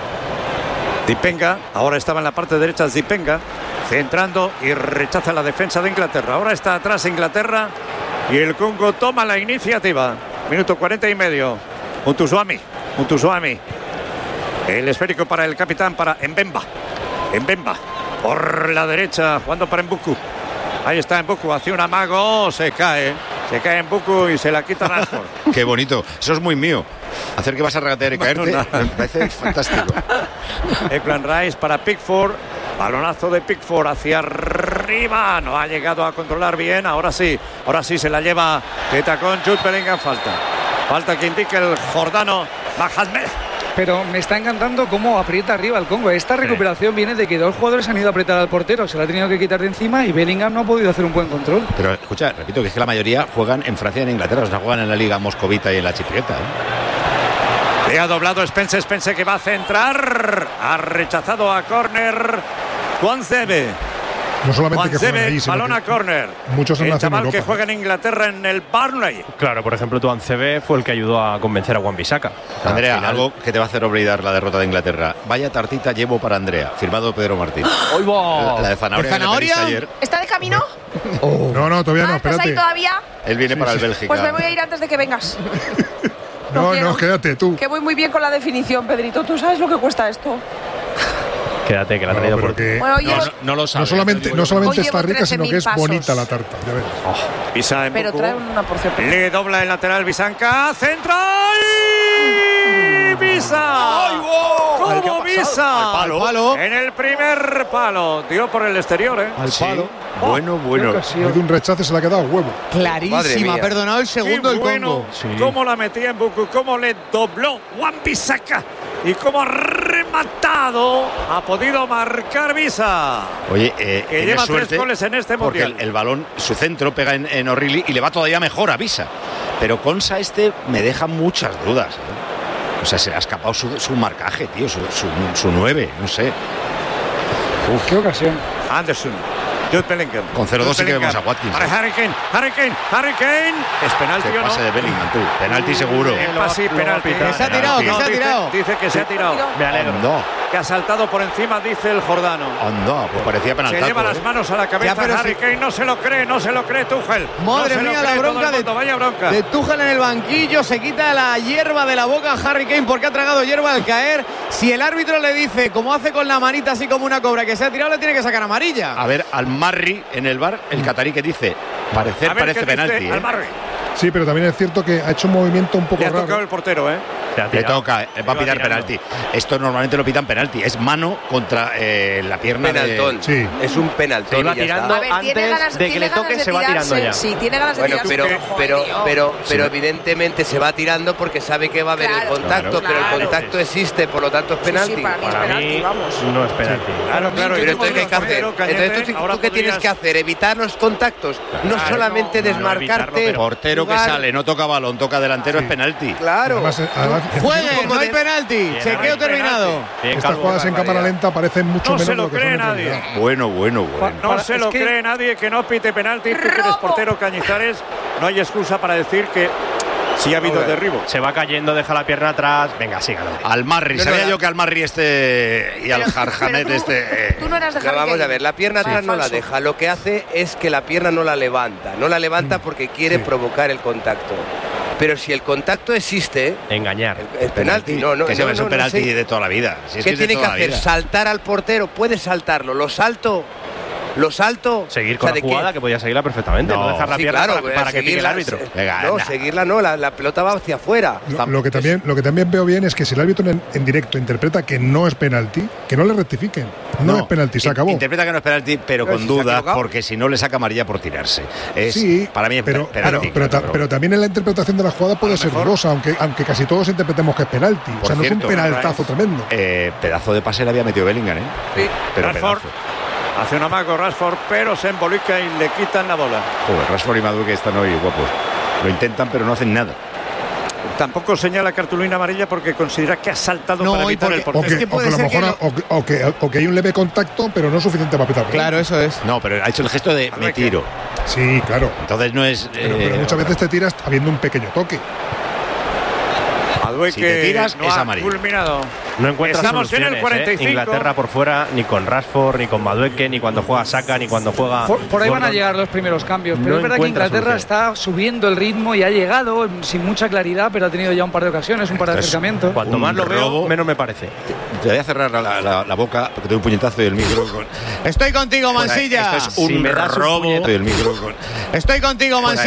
Zipenga, ahora estaba en la parte derecha Zipenga, centrando y rechaza la defensa de Inglaterra. Ahora está atrás Inglaterra y el Congo toma la iniciativa. Minuto cuarenta y medio. Mutuswami, Mutuswami. El esférico para el capitán, para Mbemba. Mbemba, por la derecha, jugando para Mbuku. Ahí está Mbuku, hace un amago, se cae. Se cae Mbuku y se la quita Rashford. Qué bonito. Eso es muy mío. Hacer que vas a regatear y caerte no. me parece fantástico. Declan Rice para Pickford. Balonazo de Pickford hacia arriba. No ha llegado a controlar bien. Ahora sí. Ahora sí se la lleva de tacón Jude Bellingham. Falta. Falta que indique el jordano Mohamed. Pero me está encantando cómo aprieta arriba el Congo. Esta recuperación viene de que dos jugadores han ido a apretar al portero, se la ha tenido que quitar de encima y Bellingham no ha podido hacer un buen control. Pero escucha, repito que es que la mayoría juegan en Francia y en Inglaterra, o sea, juegan en la Liga Moscovita y en la Chipriota, ¿eh? Le ha doblado Spence. Spence que va a centrar. Ha rechazado a córner Juan Zebe. No solamente Juan que juegan Zebe, ahí, sino balón a que córner. muchos han El nacido en chaval que Europa. juega en Inglaterra en el Burnley. Claro, por ejemplo, Tuan C B fue el que ayudó a convencer a Wan-Bissaka. O sea, Andrea, al final- algo que te va a hacer olvidar la derrota de Inglaterra. Vaya tartita llevo para Andrea, firmado Pedro Martín. ¡Hoy va! La, la de zanahoria. ¿De que le pediste zanahoria? ayer. ¿Está de camino? No, no, todavía no, Ah, ¿estás espérate. ahí todavía? Él viene para el Bélgica. Pues me voy a ir antes de que vengas. No, quiero. no, quédate tú. Que voy muy bien con la definición, Pedrito. ¿Tú sabes lo que cuesta esto? Quédate, que la ha No, traído pero por ti. que Bueno, oye, No, no, no lo no sabes. solamente, no solamente Hoy está llevo rica, sino que es trece mil bonita pasos. la tarta. Ya ves. Pisa en pero Buku. trae una porción. Le dobla el lateral Bisanca. Central. Visa. ¿Cómo Visa? Al palo. En el primer palo. Dio por el exterior, ¿eh? Al Sí. palo. Bueno, bueno. En de un rechace se le ha quedado huevo. Madre Clarísima, mía. perdonado el segundo Qué el bueno. Congo. Sí. Cómo la metía en Buku. Cómo le dobló Juan Bisaca. Y cómo ha rematado. Ha podido marcar Visa. Oye, eh, Que tiene lleva suerte tres goles en este porque mundial. el, el balón, su centro pega en, en O'Reilly y le va todavía mejor a Visa. Pero Consa este me deja muchas dudas, ¿eh? O sea, se le ha escapado su, su marcaje, tío, su, su, su nueve, no sé. Uf, qué ocasión. Anderson. Jude Bellingham. Con cero dos Jude sí que vemos Bellingham. a Watkins, Para ¿eh? Harry Kane. Harry Kane. Harry Kane. ¿Es penalti Qué o no? pase de Bellingham, tú. Penalti seguro. Eh, pase y Lo va a penalti. pitar. Que se ha tirado, que No, se ha dice- tirado. Dice que se ha tirado. Me alegro. Anda, Que ha saltado por encima, dice el Jordano. anda, pues parecía Se penaltazo, lleva las ¿eh? manos a la cabeza Ya, pero Harry si- Kane. No se lo cree, no se lo cree Tuchel. Madre No se lo mía, cree la todo el bronca de, mundo, vaya bronca. de Tuchel en el banquillo. Se quita la hierba de la boca a Harry Kane porque ha tragado hierba al caer. Si el árbitro le dice, como hace con la manita así como una cobra, que se ha tirado, le tiene que sacar amarilla. A ver, al Marri en el bar, el catarí que dice, parecer A ver parece qué dice penalti, ¿eh? Almarri. Sí, pero también es cierto que ha hecho un movimiento un poco Le ha raro. tocado el portero, ¿eh? Se ha Le tirado. toca, eh, va a Iba pitar tirando. penalti. Esto normalmente lo pitan penalti. Es mano contra eh, la pierna Penaltón. de... Sí. Es un penaltón. Se iba y ya tirando está. A ver, tiene antes ganas, de que tiene le toque, ganas de se va tirando tirarse, ya. Sí, tiene ganas de Bueno, tirarse. pero, joder, pero, tío. pero, pero Sí. evidentemente se va tirando porque sabe que va a haber Claro, el contacto, claro, pero el claro. contacto existe, por lo tanto es Sí, sí, penalti. para mí es Para penalti, mí vamos. no es penalti. Claro, claro. Pero entonces, ¿qué hay que hacer? Entonces, ¿tú, ahora tú qué tienes podrías- que hacer? Evitar los contactos. No Claro, solamente no, no, desmarcarte. evitarlo, pero- Portero que jugar. sale, no toca balón, toca delantero, es penalti. Claro. Además, eh, además, Jueguen, no hay de- penalti. Bien, Chequeo hay terminado. Bien, estas Calvo. jugadas en cámara lenta parecen mucho No se menos lo lo que cree son en nadie. realidad. Bueno, bueno, bueno. No Para- se es lo que- cree nadie que no pite penalti. Tú que eres portero, Cañizares, no hay excusa para decir que sí ha habido derribo. Se va cayendo, deja la pierna atrás. Venga, sígalo. Al Marri, No, no, sabía la- yo que al Marri este y al Pero- Jarjanet pero tú- este... eh, Tú no eras de No, Harry vamos Kane. a ver, la pierna atrás no la falso. deja. Lo que hace es que la pierna no la levanta. No la levanta porque quiere Sí. provocar el contacto. Pero si el contacto existe, Engañar. el, el penalti, no, no. que se no, ve, es un no, no penalti sé. de toda la vida. Si es ¿Qué es de tiene que toda la hacer? vida. ¿Saltar al portero? Puede saltarlo. ¿Lo salto? ¿Lo salto? Seguir O con sea, la ¿de qué? jugada, que podía seguirla perfectamente. No, No, dejar la Sí, pierna claro, para, para que pique el seguirla, árbitro. se- Venga, no, anda. seguirla no, la, la pelota va hacia afuera. Lo, lo que también, lo que también veo bien es que si el árbitro en, en directo interpreta que no es penalti, que no le rectifiquen. No, no es penalti, se acabó. Interpreta que no es penalti, pero, pero con si dudas, porque si no le saca amarilla por tirarse. Es, sí, para mí es pero, penalti. Pero, pero, claro, pero también en la interpretación de la jugada puede ser mejor, dudosa, aunque, aunque casi todos interpretemos que es penalti. O sea, no cierto, es un penaltazo tremendo. Eh, pedazo de pase le había metido Bellingham, ¿eh? Sí. Pero Rashford pedazo. Hace un amago Rashford, pero se embolica y le quitan la bola. Joder, Rashford y Madueke están hoy guapos. Lo intentan, pero no hacen nada. Tampoco señala cartulina amarilla porque considera que ha saltado no, para evitar porque, el portero. O que, es que puede o que, ser que, lo... o, que, o, que, o que hay un leve contacto, pero no suficiente para pitar. Claro, eso es. No, pero ha hecho el gesto de me tiro. Sí, claro. Entonces no es. Pero, eh, pero muchas veces te tiras habiendo un pequeño toque. Madueke si te tiras, no es ha amarillo. culminado. No encuentra Estamos en el cuarenta y cinco. ¿eh? Inglaterra por fuera, ni con Rashford, ni con Madueke, ni cuando juega Saka, ni cuando juega. Por, por ahí Gordon. van a llegar los primeros cambios. Pero No es verdad que encuentra Inglaterra solución. está subiendo el ritmo y ha llegado sin mucha claridad, pero ha tenido ya un par de ocasiones, un par de Esto es acercamientos. Cuanto Un más lo robo. veo, menos me parece. Te voy a cerrar la, la, la boca porque te doy un puñetazo y el micro. Con... Estoy contigo, Mansilla. Esto es un Si me das un robo. puñetazo y el micro con... Estoy contigo, Mansilla.